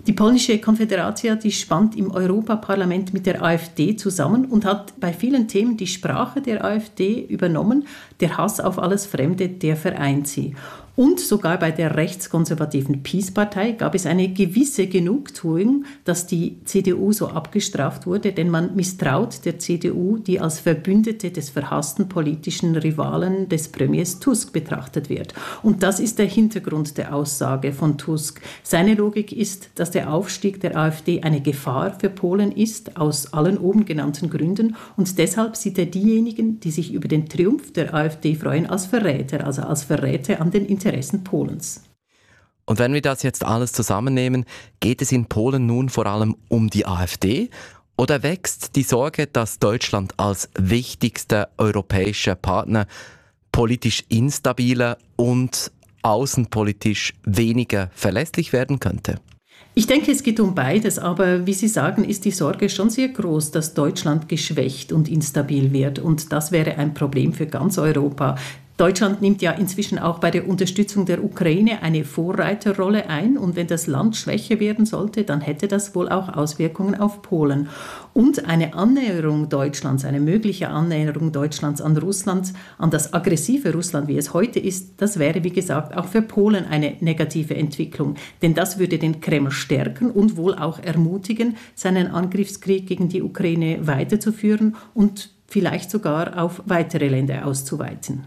Die polnische Konfederacja, die spannt im Europaparlament mit der AfD zusammen und hat bei vielen Themen die Sprache der AfD übernommen. Der Hass auf alles Fremde, der vereint sie. Und sogar bei der rechtskonservativen PiS-Partei gab es eine gewisse Genugtuung, dass die C D U so abgestraft wurde, denn man misstraut der C D U, die als Verbündete des verhassten politischen Rivalen des Premiers Tusk betrachtet wird. Und das ist der Hintergrund der Aussage von Tusk. Seine Logik ist, dass der Aufstieg der AfD eine Gefahr für Polen ist, aus allen oben genannten Gründen. Und deshalb sieht er diejenigen, die sich über den Triumph der AfD freuen, als Verräter, also als Verräter an den Interessen Polens. Und wenn wir das jetzt alles zusammennehmen, geht es in Polen nun vor allem um die AfD oder wächst die Sorge, dass Deutschland als wichtigster europäischer Partner politisch instabiler und außenpolitisch weniger verlässlich werden könnte? Ich denke, es geht um beides, aber wie Sie sagen, ist die Sorge schon sehr groß, dass Deutschland geschwächt und instabil wird. Und das wäre ein Problem für ganz Europa. Deutschland nimmt ja inzwischen auch bei der Unterstützung der Ukraine eine Vorreiterrolle ein. Und wenn das Land schwächer werden sollte, dann hätte das wohl auch Auswirkungen auf Polen. Und eine Annäherung Deutschlands, eine mögliche Annäherung Deutschlands an Russland, an das aggressive Russland, wie es heute ist, das wäre, wie gesagt, auch für Polen eine negative Entwicklung. Denn das würde den Kreml stärken und wohl auch ermutigen, seinen Angriffskrieg gegen die Ukraine weiterzuführen und vielleicht sogar auf weitere Länder auszuweiten.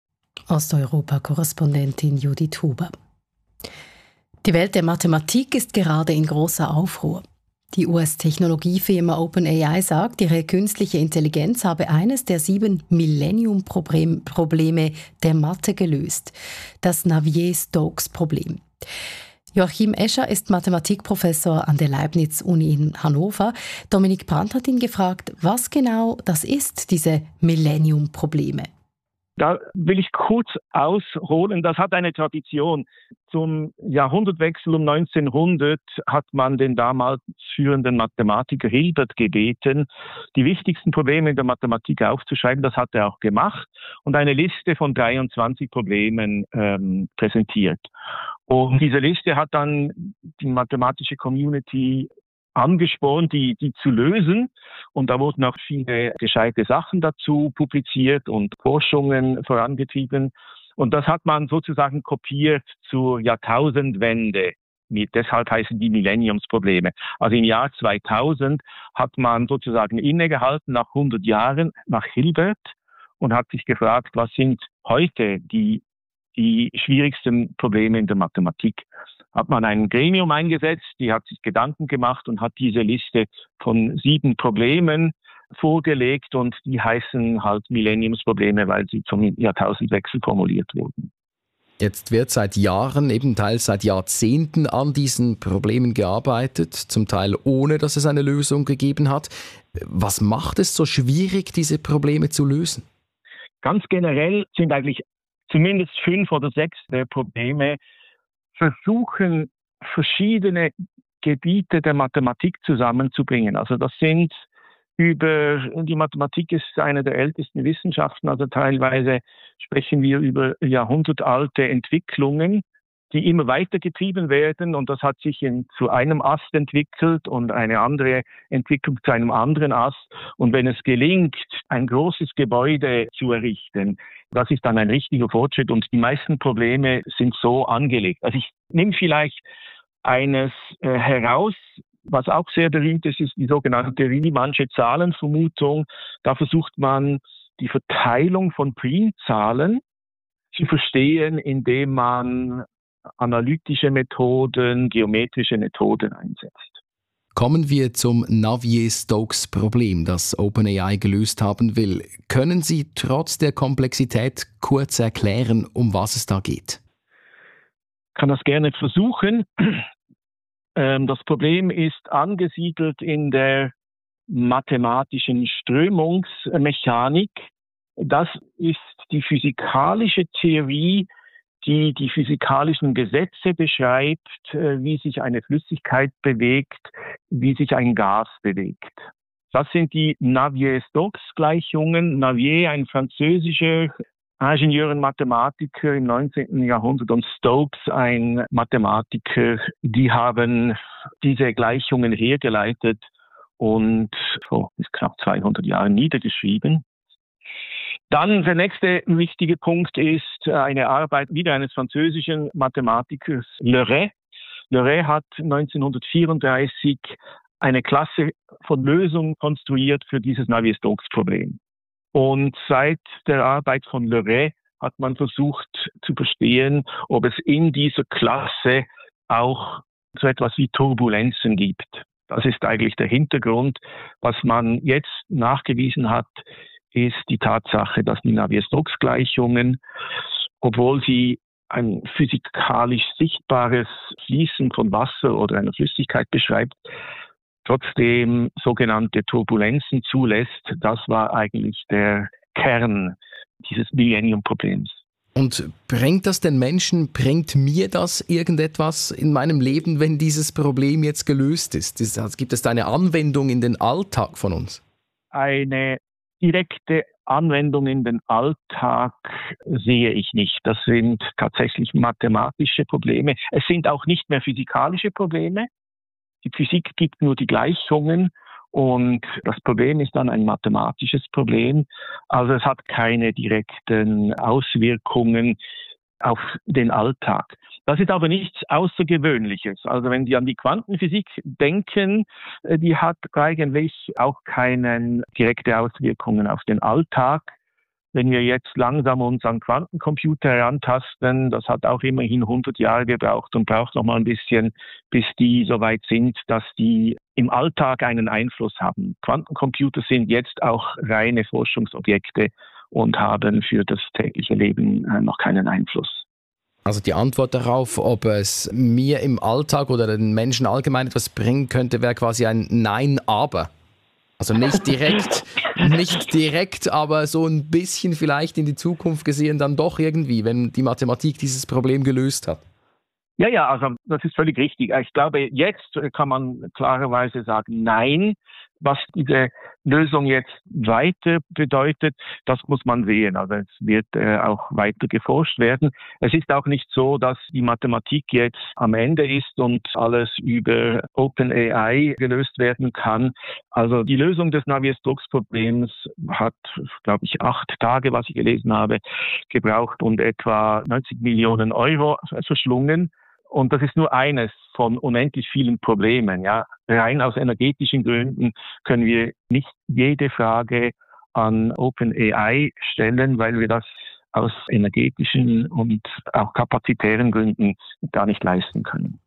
Osteuropa-Korrespondentin Judith Huber. Die Welt der Mathematik ist gerade in großer Aufruhr. Die U S-Technologiefirma OpenAI sagt, ihre künstliche Intelligenz habe eines der sieben Millennium-Probleme der Mathe gelöst, das Navier-Stokes-Problem. Joachim Escher ist Mathematikprofessor an der Leibniz-Uni in Hannover. Dominik Brandt hat ihn gefragt, was genau das ist, diese Millennium-Probleme. Da will ich kurz ausholen. Das hat eine Tradition. Zum Jahrhundertwechsel um neunzehnhundert hat man den damals führenden Mathematiker Hilbert gebeten, die wichtigsten Probleme in der Mathematik aufzuschreiben. Das hat er auch gemacht und eine Liste von dreiundzwanzig Problemen ähm, präsentiert. Und diese Liste hat dann die mathematische Community angespornt, die, die zu lösen. Und da wurden auch viele gescheite Sachen dazu publiziert und Forschungen vorangetrieben. Und das hat man sozusagen kopiert zur Jahrtausendwende. Mit, deshalb heißen die Millenniumsprobleme. Also im Jahr zweitausend hat man sozusagen innegehalten nach hundert Jahren nach Hilbert und hat sich gefragt, was sind heute die, die schwierigsten Probleme in der Mathematik? Hat man ein Gremium eingesetzt, die hat sich Gedanken gemacht und hat diese Liste von sieben Problemen vorgelegt und die heißen halt Millenniumsprobleme, weil sie zum Jahrtausendwechsel formuliert wurden. Jetzt wird seit Jahren, eben teils seit Jahrzehnten an diesen Problemen gearbeitet, zum Teil ohne, dass es eine Lösung gegeben hat. Was macht es so schwierig, diese Probleme zu lösen? Ganz generell sind eigentlich zumindest fünf oder sechs der Probleme versuchen, verschiedene Gebiete der Mathematik zusammenzubringen. Also das sind über, die Mathematik ist eine der ältesten Wissenschaften, also teilweise sprechen wir über jahrhundertalte Entwicklungen, die immer weitergetrieben werden und das hat sich in, zu einem Ast entwickelt und eine andere Entwicklung zu einem anderen Ast. Und wenn es gelingt, ein großes Gebäude zu errichten, das ist dann ein richtiger Fortschritt und die meisten Probleme sind so angelegt. Also ich nehme vielleicht eines äh, heraus, was auch sehr berühmt ist, ist die sogenannte Riemannsche Zahlenvermutung. Da versucht man, die Verteilung von Primzahlen zu verstehen, indem man analytische Methoden, geometrische Methoden einsetzt. Kommen wir zum Navier-Stokes-Problem, das OpenAI gelöst haben will. Können Sie trotz der Komplexität kurz erklären, um was es da geht? Ich kann das gerne versuchen. Das Problem ist angesiedelt in der mathematischen Strömungsmechanik. Das ist die physikalische Theorie, die die physikalischen Gesetze beschreibt, wie sich eine Flüssigkeit bewegt, wie sich ein Gas bewegt. Das sind die Navier-Stokes-Gleichungen. Navier, ein französischer Ingenieur und Mathematiker im neunzehnten Jahrhundert und Stokes, ein Mathematiker, die haben diese Gleichungen hergeleitet und vor oh, knapp zweihundert Jahren niedergeschrieben. Dann der nächste wichtige Punkt ist eine Arbeit wieder eines französischen Mathematikers, Le Ray. Le Ray hat neunzehnhundertvierunddreißig eine Klasse von Lösungen konstruiert für dieses Navier-Stokes-Problem. Und seit der Arbeit von Le Ray hat man versucht zu verstehen, ob es in dieser Klasse auch so etwas wie Turbulenzen gibt. Das ist eigentlich der Hintergrund. Was man jetzt nachgewiesen hat, ist die Tatsache, dass die Navier-Stokes-Gleichungen, obwohl sie ein physikalisch sichtbares Fließen von Wasser oder einer Flüssigkeit beschreibt, trotzdem sogenannte Turbulenzen zulässt. Das war eigentlich der Kern dieses Millennium-Problems. Und bringt das den Menschen, bringt mir das irgendetwas in meinem Leben, wenn dieses Problem jetzt gelöst ist? Gibt es da eine Anwendung in den Alltag von uns? Eine direkte Anwendung in den Alltag sehe ich nicht. Das sind tatsächlich mathematische Probleme. Es sind auch nicht mehr physikalische Probleme. Die Physik gibt nur die Gleichungen und das Problem ist dann ein mathematisches Problem. Also es hat keine direkten Auswirkungen auf den Alltag. Das ist aber nichts Außergewöhnliches. Also wenn Sie an die Quantenphysik denken, die hat eigentlich auch keine direkte Auswirkungen auf den Alltag. Wenn wir jetzt langsam uns an Quantencomputer herantasten, das hat auch immerhin hundert Jahre gebraucht und braucht noch mal ein bisschen, bis die so weit sind, dass die im Alltag einen Einfluss haben. Quantencomputer sind jetzt auch reine Forschungsobjekte und haben für das tägliche Leben noch keinen Einfluss. Also die Antwort darauf, ob es mir im Alltag oder den Menschen allgemein etwas bringen könnte, wäre quasi ein Nein, aber. Also nicht direkt, nicht direkt, aber so ein bisschen vielleicht in die Zukunft gesehen dann doch irgendwie, wenn die Mathematik dieses Problem gelöst hat. Ja, ja, also das ist völlig richtig. Ich glaube, jetzt kann man klarerweise sagen, nein. Was diese Lösung jetzt weiter bedeutet, das muss man sehen. Also es wird äh, auch weiter geforscht werden. Es ist auch nicht so, dass die Mathematik jetzt am Ende ist und alles über OpenAI gelöst werden kann. Also die Lösung des Navier-Stokes-Problems hat, glaube ich, acht Tage, was ich gelesen habe, gebraucht und etwa neunzig Millionen Euro verschlungen. Und das ist nur eines von unendlich vielen Problemen. Ja, rein aus energetischen Gründen können wir nicht jede Frage an OpenAI stellen, weil wir das aus energetischen und auch kapazitären Gründen gar nicht leisten können.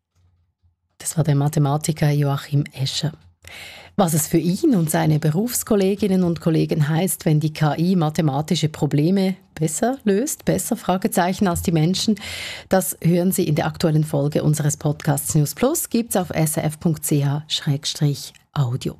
Das war der Mathematiker Joachim Escher. Was es für ihn und seine Berufskolleginnen und Kollegen heißt, wenn die K I mathematische Probleme besser löst, besser Fragezeichen als die Menschen, das hören Sie in der aktuellen Folge unseres Podcasts News Plus, gibt's auf s r f punkt c h slash audio.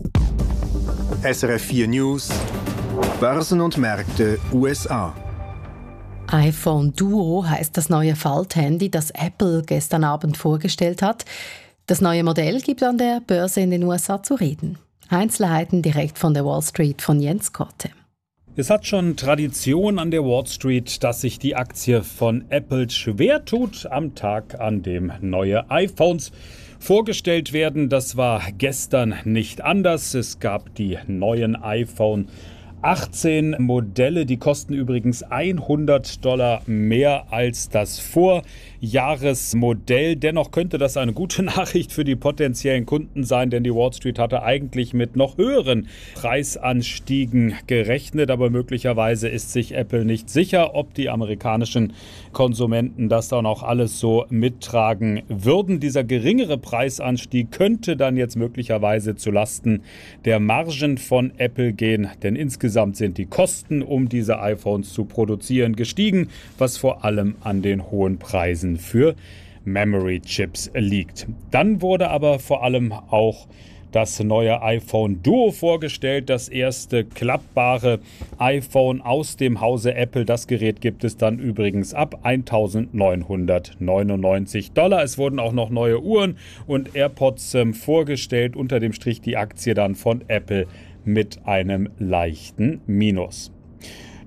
S R F vier News, Börsen und Märkte U S A. iPhone Duo heißt das neue Falthandy, das Apple gestern Abend vorgestellt hat. Das neue Modell gibt an der Börse in den U S A zu reden. Einzelheiten direkt von der Wall Street von Jens Korte. Es hat schon Tradition an der Wall Street, dass sich die Aktie von Apple schwer tut am Tag, an dem neue iPhones vorgestellt werden. Das war gestern nicht anders. Es gab die neuen iPhone achtzehn Modelle, die kosten übrigens hundert Dollar mehr als das Vorjahresmodell. Dennoch könnte das eine gute Nachricht für die potenziellen Kunden sein, denn die Wall Street hatte eigentlich mit noch höheren Preisanstiegen gerechnet, aber möglicherweise ist sich Apple nicht sicher, ob die amerikanischen Konsumenten das dann auch alles so mittragen würden. Dieser geringere Preisanstieg könnte dann jetzt möglicherweise zulasten der Margen von Apple gehen, denn insgesamt Insgesamt sind die Kosten, um diese iPhones zu produzieren, gestiegen, was vor allem an den hohen Preisen für Memory Chips liegt. Dann wurde aber vor allem auch das neue iPhone Duo vorgestellt, das erste klappbare iPhone aus dem Hause Apple. Das Gerät gibt es dann übrigens ab neunzehnhundertneunundneunzig Dollar. Es wurden auch noch neue Uhren und AirPods ähm, vorgestellt. Unter dem Strich die Aktie dann von Apple mit einem leichten Minus.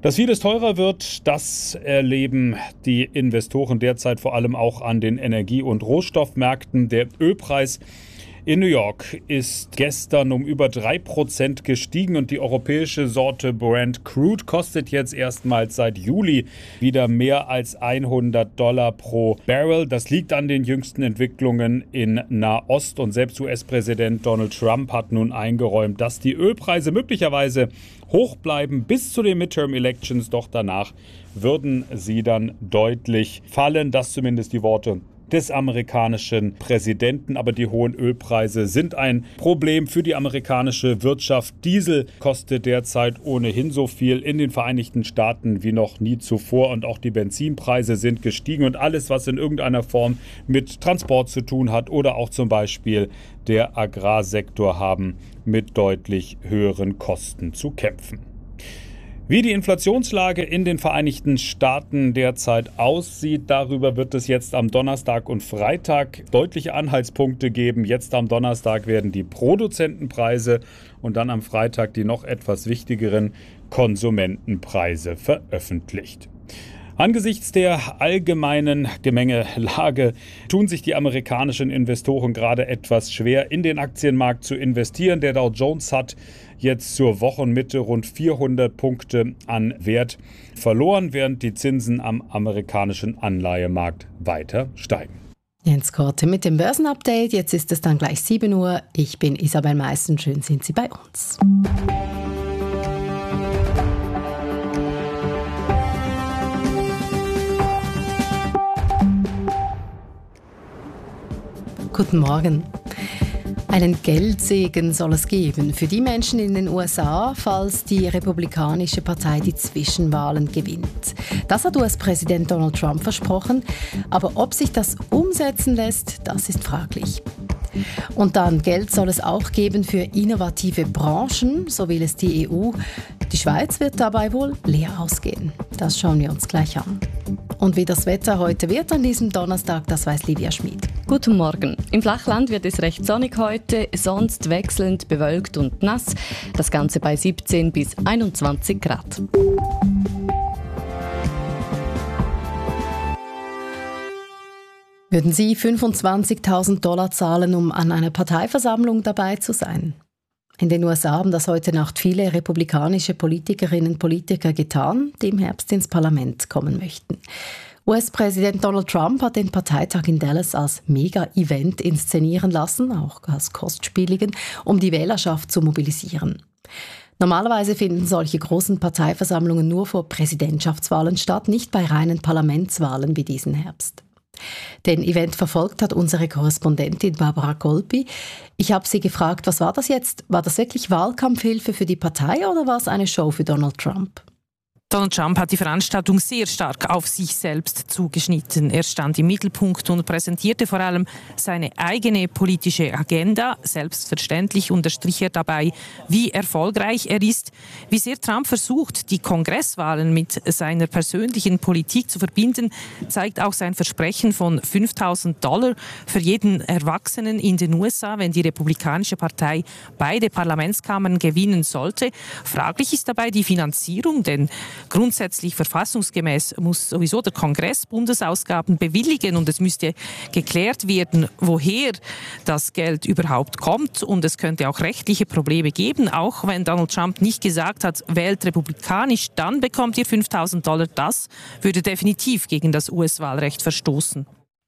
Dass vieles teurer wird, das erleben die Investoren derzeit vor allem auch an den Energie- und Rohstoffmärkten. Der Ölpreis in New York ist gestern um über drei Prozent gestiegen und die europäische Sorte Brent Crude kostet jetzt erstmals seit Juli wieder mehr als hundert Dollar pro Barrel. Das liegt an den jüngsten Entwicklungen in Nahost und selbst U S-Präsident Donald Trump hat nun eingeräumt, dass die Ölpreise möglicherweise hoch bleiben bis zu den Midterm-Elections, doch danach würden sie dann deutlich fallen. Das zumindest die Worte des amerikanischen Präsidenten. Aber die hohen Ölpreise sind ein Problem für die amerikanische Wirtschaft. Diesel kostet derzeit ohnehin so viel in den Vereinigten Staaten wie noch nie zuvor. Und auch die Benzinpreise sind gestiegen. Und alles, was in irgendeiner Form mit Transport zu tun hat oder auch zum Beispiel der Agrarsektor, haben mit deutlich höheren Kosten zu kämpfen. Wie die Inflationslage in den Vereinigten Staaten derzeit aussieht, darüber wird es jetzt am Donnerstag und Freitag deutliche Anhaltspunkte geben. Jetzt am Donnerstag werden die Produzentenpreise und dann am Freitag die noch etwas wichtigeren Konsumentenpreise veröffentlicht. Angesichts der allgemeinen Gemengelage tun sich die amerikanischen Investoren gerade etwas schwer, in den Aktienmarkt zu investieren. Der Dow Jones hat jetzt zur Wochenmitte rund vierhundert Punkte an Wert verloren, während die Zinsen am amerikanischen Anleihemarkt weiter steigen. Jens Korte mit dem Börsenupdate. Jetzt ist es dann gleich sieben Uhr. Ich bin Isabel Meissen. Schön sind Sie bei uns. Guten Morgen. Einen Geldsegen soll es geben für die Menschen in den U S A, falls die Republikanische Partei die Zwischenwahlen gewinnt. Das hat U S-Präsident Donald Trump versprochen, aber ob sich das umsetzen lässt, das ist fraglich. Und dann Geld soll es auch geben für innovative Branchen, so will es die E U. Die Schweiz wird dabei wohl leer ausgehen. Das schauen wir uns gleich an. Und wie das Wetter heute wird an diesem Donnerstag, das weiß Livia Schmid. Guten Morgen. Im Flachland wird es recht sonnig heute, sonst wechselnd bewölkt und nass. Das Ganze bei siebzehn bis einundzwanzig Grad. Würden Sie fünfundzwanzigtausend Dollar zahlen, um an einer Parteiversammlung dabei zu sein? In den U S A haben das heute Nacht viele republikanische Politikerinnen und Politiker getan, die im Herbst ins Parlament kommen möchten. U S-Präsident Donald Trump hat den Parteitag in Dallas als Mega-Event inszenieren lassen, auch als kostspieligen, um die Wählerschaft zu mobilisieren. Normalerweise finden solche großen Parteiversammlungen nur vor Präsidentschaftswahlen statt, nicht bei reinen Parlamentswahlen wie diesen Herbst. Den Event verfolgt hat unsere Korrespondentin Barbara Golpi. Ich habe sie gefragt, was war das jetzt? War das wirklich Wahlkampfhilfe für die Partei oder war es eine Show für Donald Trump? Donald Trump hat die Veranstaltung sehr stark auf sich selbst zugeschnitten. Er stand im Mittelpunkt und präsentierte vor allem seine eigene politische Agenda. Selbstverständlich unterstrich er dabei, wie erfolgreich er ist, wie sehr Trump versucht, die Kongresswahlen mit seiner persönlichen Politik zu verbinden, zeigt auch sein Versprechen von fünftausend Dollar für jeden Erwachsenen in den U S A, wenn die Republikanische Partei beide Parlamentskammern gewinnen sollte. Fraglich ist dabei die Finanzierung, denn grundsätzlich verfassungsgemäß muss sowieso der Kongress Bundesausgaben bewilligen und es müsste geklärt werden, woher das Geld überhaupt kommt und es könnte auch rechtliche Probleme geben, auch wenn Donald Trump nicht gesagt hat, wählt republikanisch, dann bekommt ihr fünftausend Dollar. Das würde definitiv gegen das U S-Wahlrecht verstoßen.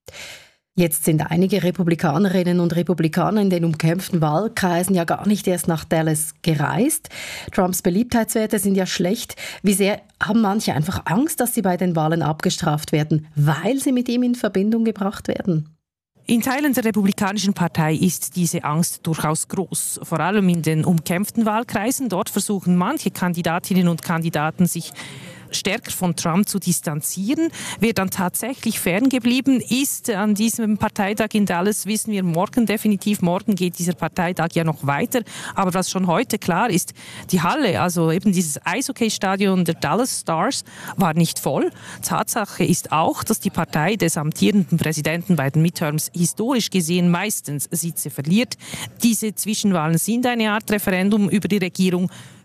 Jetzt sind einige Republikanerinnen und Republikaner in den umkämpften Wahlkreisen ja gar nicht erst nach Dallas gereist. Trumps Beliebtheitswerte sind ja schlecht. Wie sehr haben manche einfach Angst, dass sie bei den Wahlen abgestraft werden, weil sie mit ihm in Verbindung gebracht werden? In Teilen der Republikanischen Partei ist diese Angst durchaus groß. Vor allem in den umkämpften Wahlkreisen. Dort versuchen manche Kandidatinnen und Kandidaten, sich stärker von Trump zu distanzieren. Wer dann tatsächlich ferngeblieben ist an diesem Parteitag in Dallas, wissen wir morgen definitiv. Morgen geht dieser Parteitag ja noch weiter. Aber was schon heute klar ist, die Halle, also eben dieses Eishockey-Stadion der Dallas Stars, war nicht voll. Tatsache ist auch, dass die Partei des amtierenden Präsidenten bei den Midterms historisch gesehen meistens Sitze verliert. Diese Zwischenwahlen sind eine Art Referendum über die Regierung.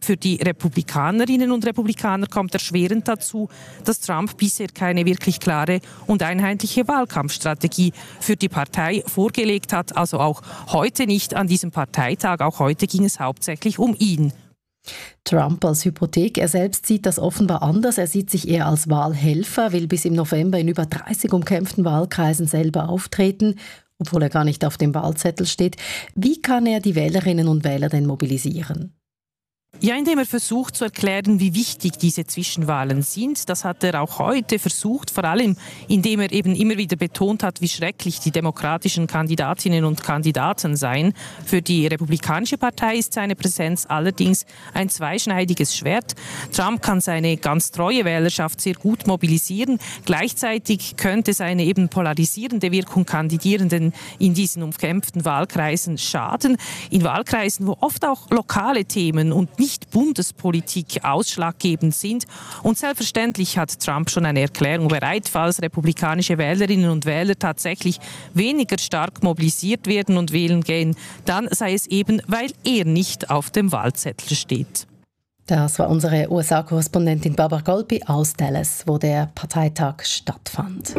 Für die Republikanerinnen und Republikaner kommt erschwerend dazu, dass Trump bisher keine wirklich klare und einheitliche Wahlkampfstrategie für die Partei vorgelegt hat. Also auch heute nicht an diesem Parteitag. Auch heute ging es hauptsächlich um ihn. Trump als Hypothek. Er selbst sieht das offenbar anders. Er sieht sich eher als Wahlhelfer, will bis im November in über dreißig umkämpften Wahlkreisen selber auftreten, obwohl er gar nicht auf dem Wahlzettel steht. Wie kann er die Wählerinnen und Wähler denn mobilisieren? Ja, indem er versucht zu erklären, wie wichtig diese Zwischenwahlen sind. Das hat er auch heute versucht, vor allem indem er eben immer wieder betont hat, wie schrecklich die demokratischen Kandidatinnen und Kandidaten seien. Für die Republikanische Partei ist seine Präsenz allerdings ein zweischneidiges Schwert. Trump kann seine ganz treue Wählerschaft sehr gut mobilisieren. Gleichzeitig könnte seine eben polarisierende Wirkung Kandidierenden in diesen umkämpften Wahlkreisen schaden. In Wahlkreisen, wo oft auch lokale Themen und nicht Bundespolitik ausschlaggebend sind. Und selbstverständlich hat Trump schon eine Erklärung bereit, falls republikanische Wählerinnen und Wähler tatsächlich weniger stark mobilisiert werden und wählen gehen, dann sei es eben, weil er nicht auf dem Wahlzettel steht. Das war unsere U S A-Korrespondentin Barbara Golpi aus Dallas, wo der Parteitag stattfand.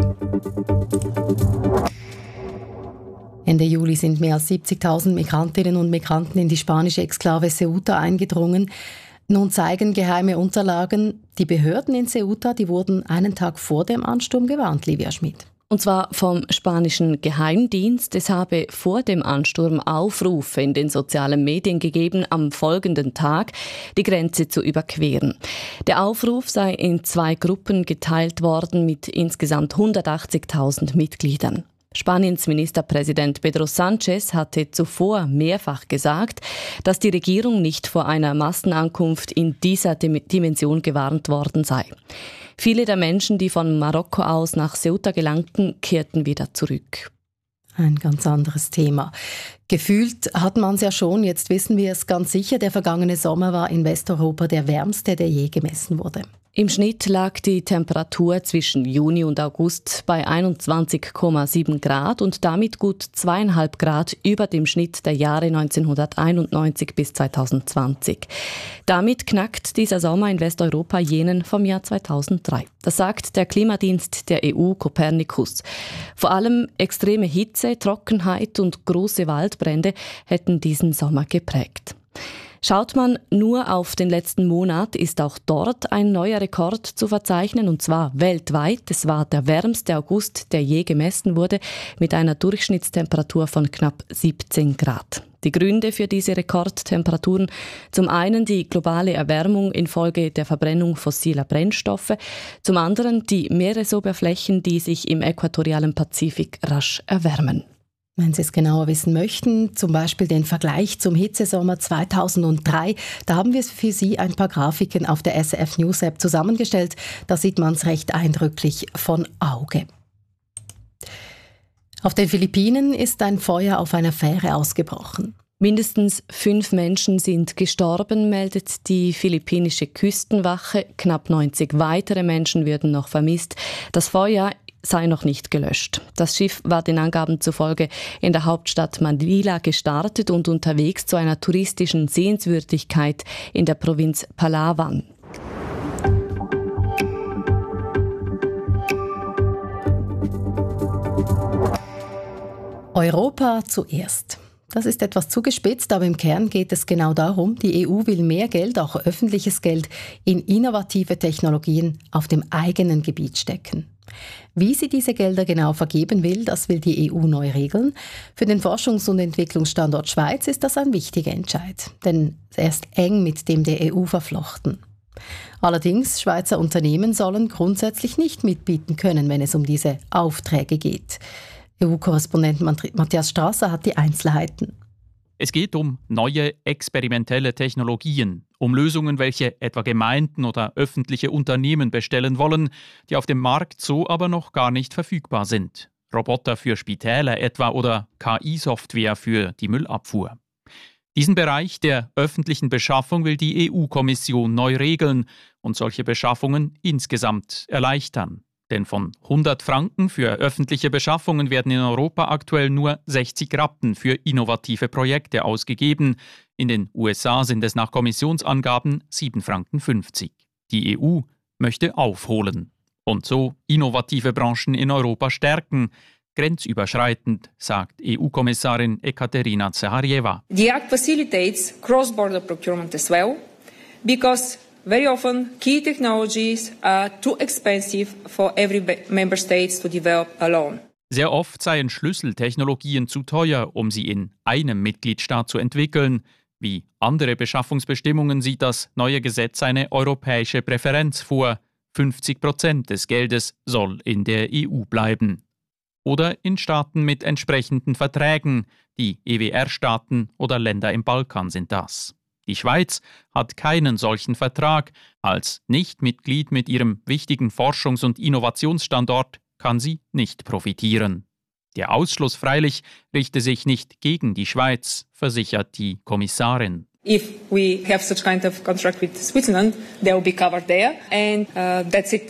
Ende Juli sind mehr als siebzigtausend Migrantinnen und Migranten in die spanische Exklave Ceuta eingedrungen. Nun zeigen geheime Unterlagen, die Behörden in Ceuta, die wurden einen Tag vor dem Ansturm gewarnt, Livia Schmid. Und zwar vom spanischen Geheimdienst. Es habe vor dem Ansturm Aufrufe in den sozialen Medien gegeben, am folgenden Tag die Grenze zu überqueren. Der Aufruf sei in zwei Gruppen geteilt worden mit insgesamt hundertachtzigtausend Mitgliedern. Spaniens Ministerpräsident Pedro Sánchez hatte zuvor mehrfach gesagt, dass die Regierung nicht vor einer Massenankunft in dieser Dimension gewarnt worden sei. Viele der Menschen, die von Marokko aus nach Ceuta gelangten, kehrten wieder zurück. Ein ganz anderes Thema. Gefühlt hat man es ja schon, jetzt wissen wir es ganz sicher, der vergangene Sommer war in Westeuropa der wärmste, der je gemessen wurde. Im Schnitt lag die Temperatur zwischen Juni und August bei einundzwanzig Komma sieben Grad und damit gut zweieinhalb Grad über dem Schnitt der Jahre neunzehnhunderteinundneunzig bis zweitausendzwanzig. Damit knackt dieser Sommer in Westeuropa jenen vom Jahr zweitausenddrei. Das sagt der Klimadienst der E U Copernicus. Vor allem extreme Hitze, Trockenheit und große Waldbrände hätten diesen Sommer geprägt. Schaut man nur auf den letzten Monat, ist auch dort ein neuer Rekord zu verzeichnen, und zwar weltweit. Es war der wärmste August, der je gemessen wurde, mit einer Durchschnittstemperatur von knapp siebzehn Grad. Die Gründe für diese Rekordtemperaturen: zum einen die globale Erwärmung infolge der Verbrennung fossiler Brennstoffe, zum anderen die Meeresoberflächen, die sich im äquatorialen Pazifik rasch erwärmen. Wenn Sie es genauer wissen möchten, zum Beispiel den Vergleich zum Hitzesommer zweitausenddrei, da haben wir für Sie ein paar Grafiken auf der S R F News App zusammengestellt. Da sieht man es recht eindrücklich von Auge. Auf den Philippinen ist ein Feuer auf einer Fähre ausgebrochen. Mindestens fünf Menschen sind gestorben, meldet die philippinische Küstenwache. Knapp neunzig weitere Menschen würden noch vermisst. Das Feuer sei noch nicht gelöscht. Das Schiff war den Angaben zufolge in der Hauptstadt Manila gestartet und unterwegs zu einer touristischen Sehenswürdigkeit in der Provinz Palawan. Europa zuerst. Das ist etwas zugespitzt, aber im Kern geht es genau darum, die E U will mehr Geld, auch öffentliches Geld, in innovative Technologien auf dem eigenen Gebiet stecken. Wie sie diese Gelder genau vergeben will, das will die E U neu regeln. Für den Forschungs- und Entwicklungsstandort Schweiz ist das ein wichtiger Entscheid, denn er ist eng mit dem der E U verflochten. Allerdings, Schweizer Unternehmen sollen grundsätzlich nicht mitbieten können, wenn es um diese Aufträge geht. E U-Korrespondent Matthias Strasser hat die Einzelheiten. Es geht um neue experimentelle Technologien, um Lösungen, welche etwa Gemeinden oder öffentliche Unternehmen bestellen wollen, die auf dem Markt so aber noch gar nicht verfügbar sind. Roboter für Spitäler etwa oder K I-Software für die Müllabfuhr. Diesen Bereich der öffentlichen Beschaffung will die E U-Kommission neu regeln und solche Beschaffungen insgesamt erleichtern. Denn von hundert Franken für öffentliche Beschaffungen werden in Europa aktuell nur sechzig Rappen für innovative Projekte ausgegeben. In den U S A sind es nach Kommissionsangaben sieben Franken fünfzig. Die E U möchte aufholen und so innovative Branchen in Europa stärken. Grenzüberschreitend, sagt E U-Kommissarin Ekaterina Zaharjeva. The Act facilitates cross-border procurement as well, because very often key technologies are too expensive for every member state to develop alone. Sehr oft seien Schlüsseltechnologien zu teuer, um sie in einem Mitgliedstaat zu entwickeln. Wie andere Beschaffungsbestimmungen sieht das neue Gesetz eine europäische Präferenz vor. fünfzig Prozent des Geldes soll in der E U bleiben. Oder in Staaten mit entsprechenden Verträgen. Die E W R-Staaten oder Länder im Balkan sind das. Die Schweiz hat keinen solchen Vertrag. Als Nichtmitglied mit ihrem wichtigen Forschungs- und Innovationsstandort kann sie nicht profitieren. Der Ausschluss freilich richte sich nicht gegen die Schweiz, versichert die Kommissarin. If we have such kind of contract with Switzerland, they will be covered there, and uh, that's it.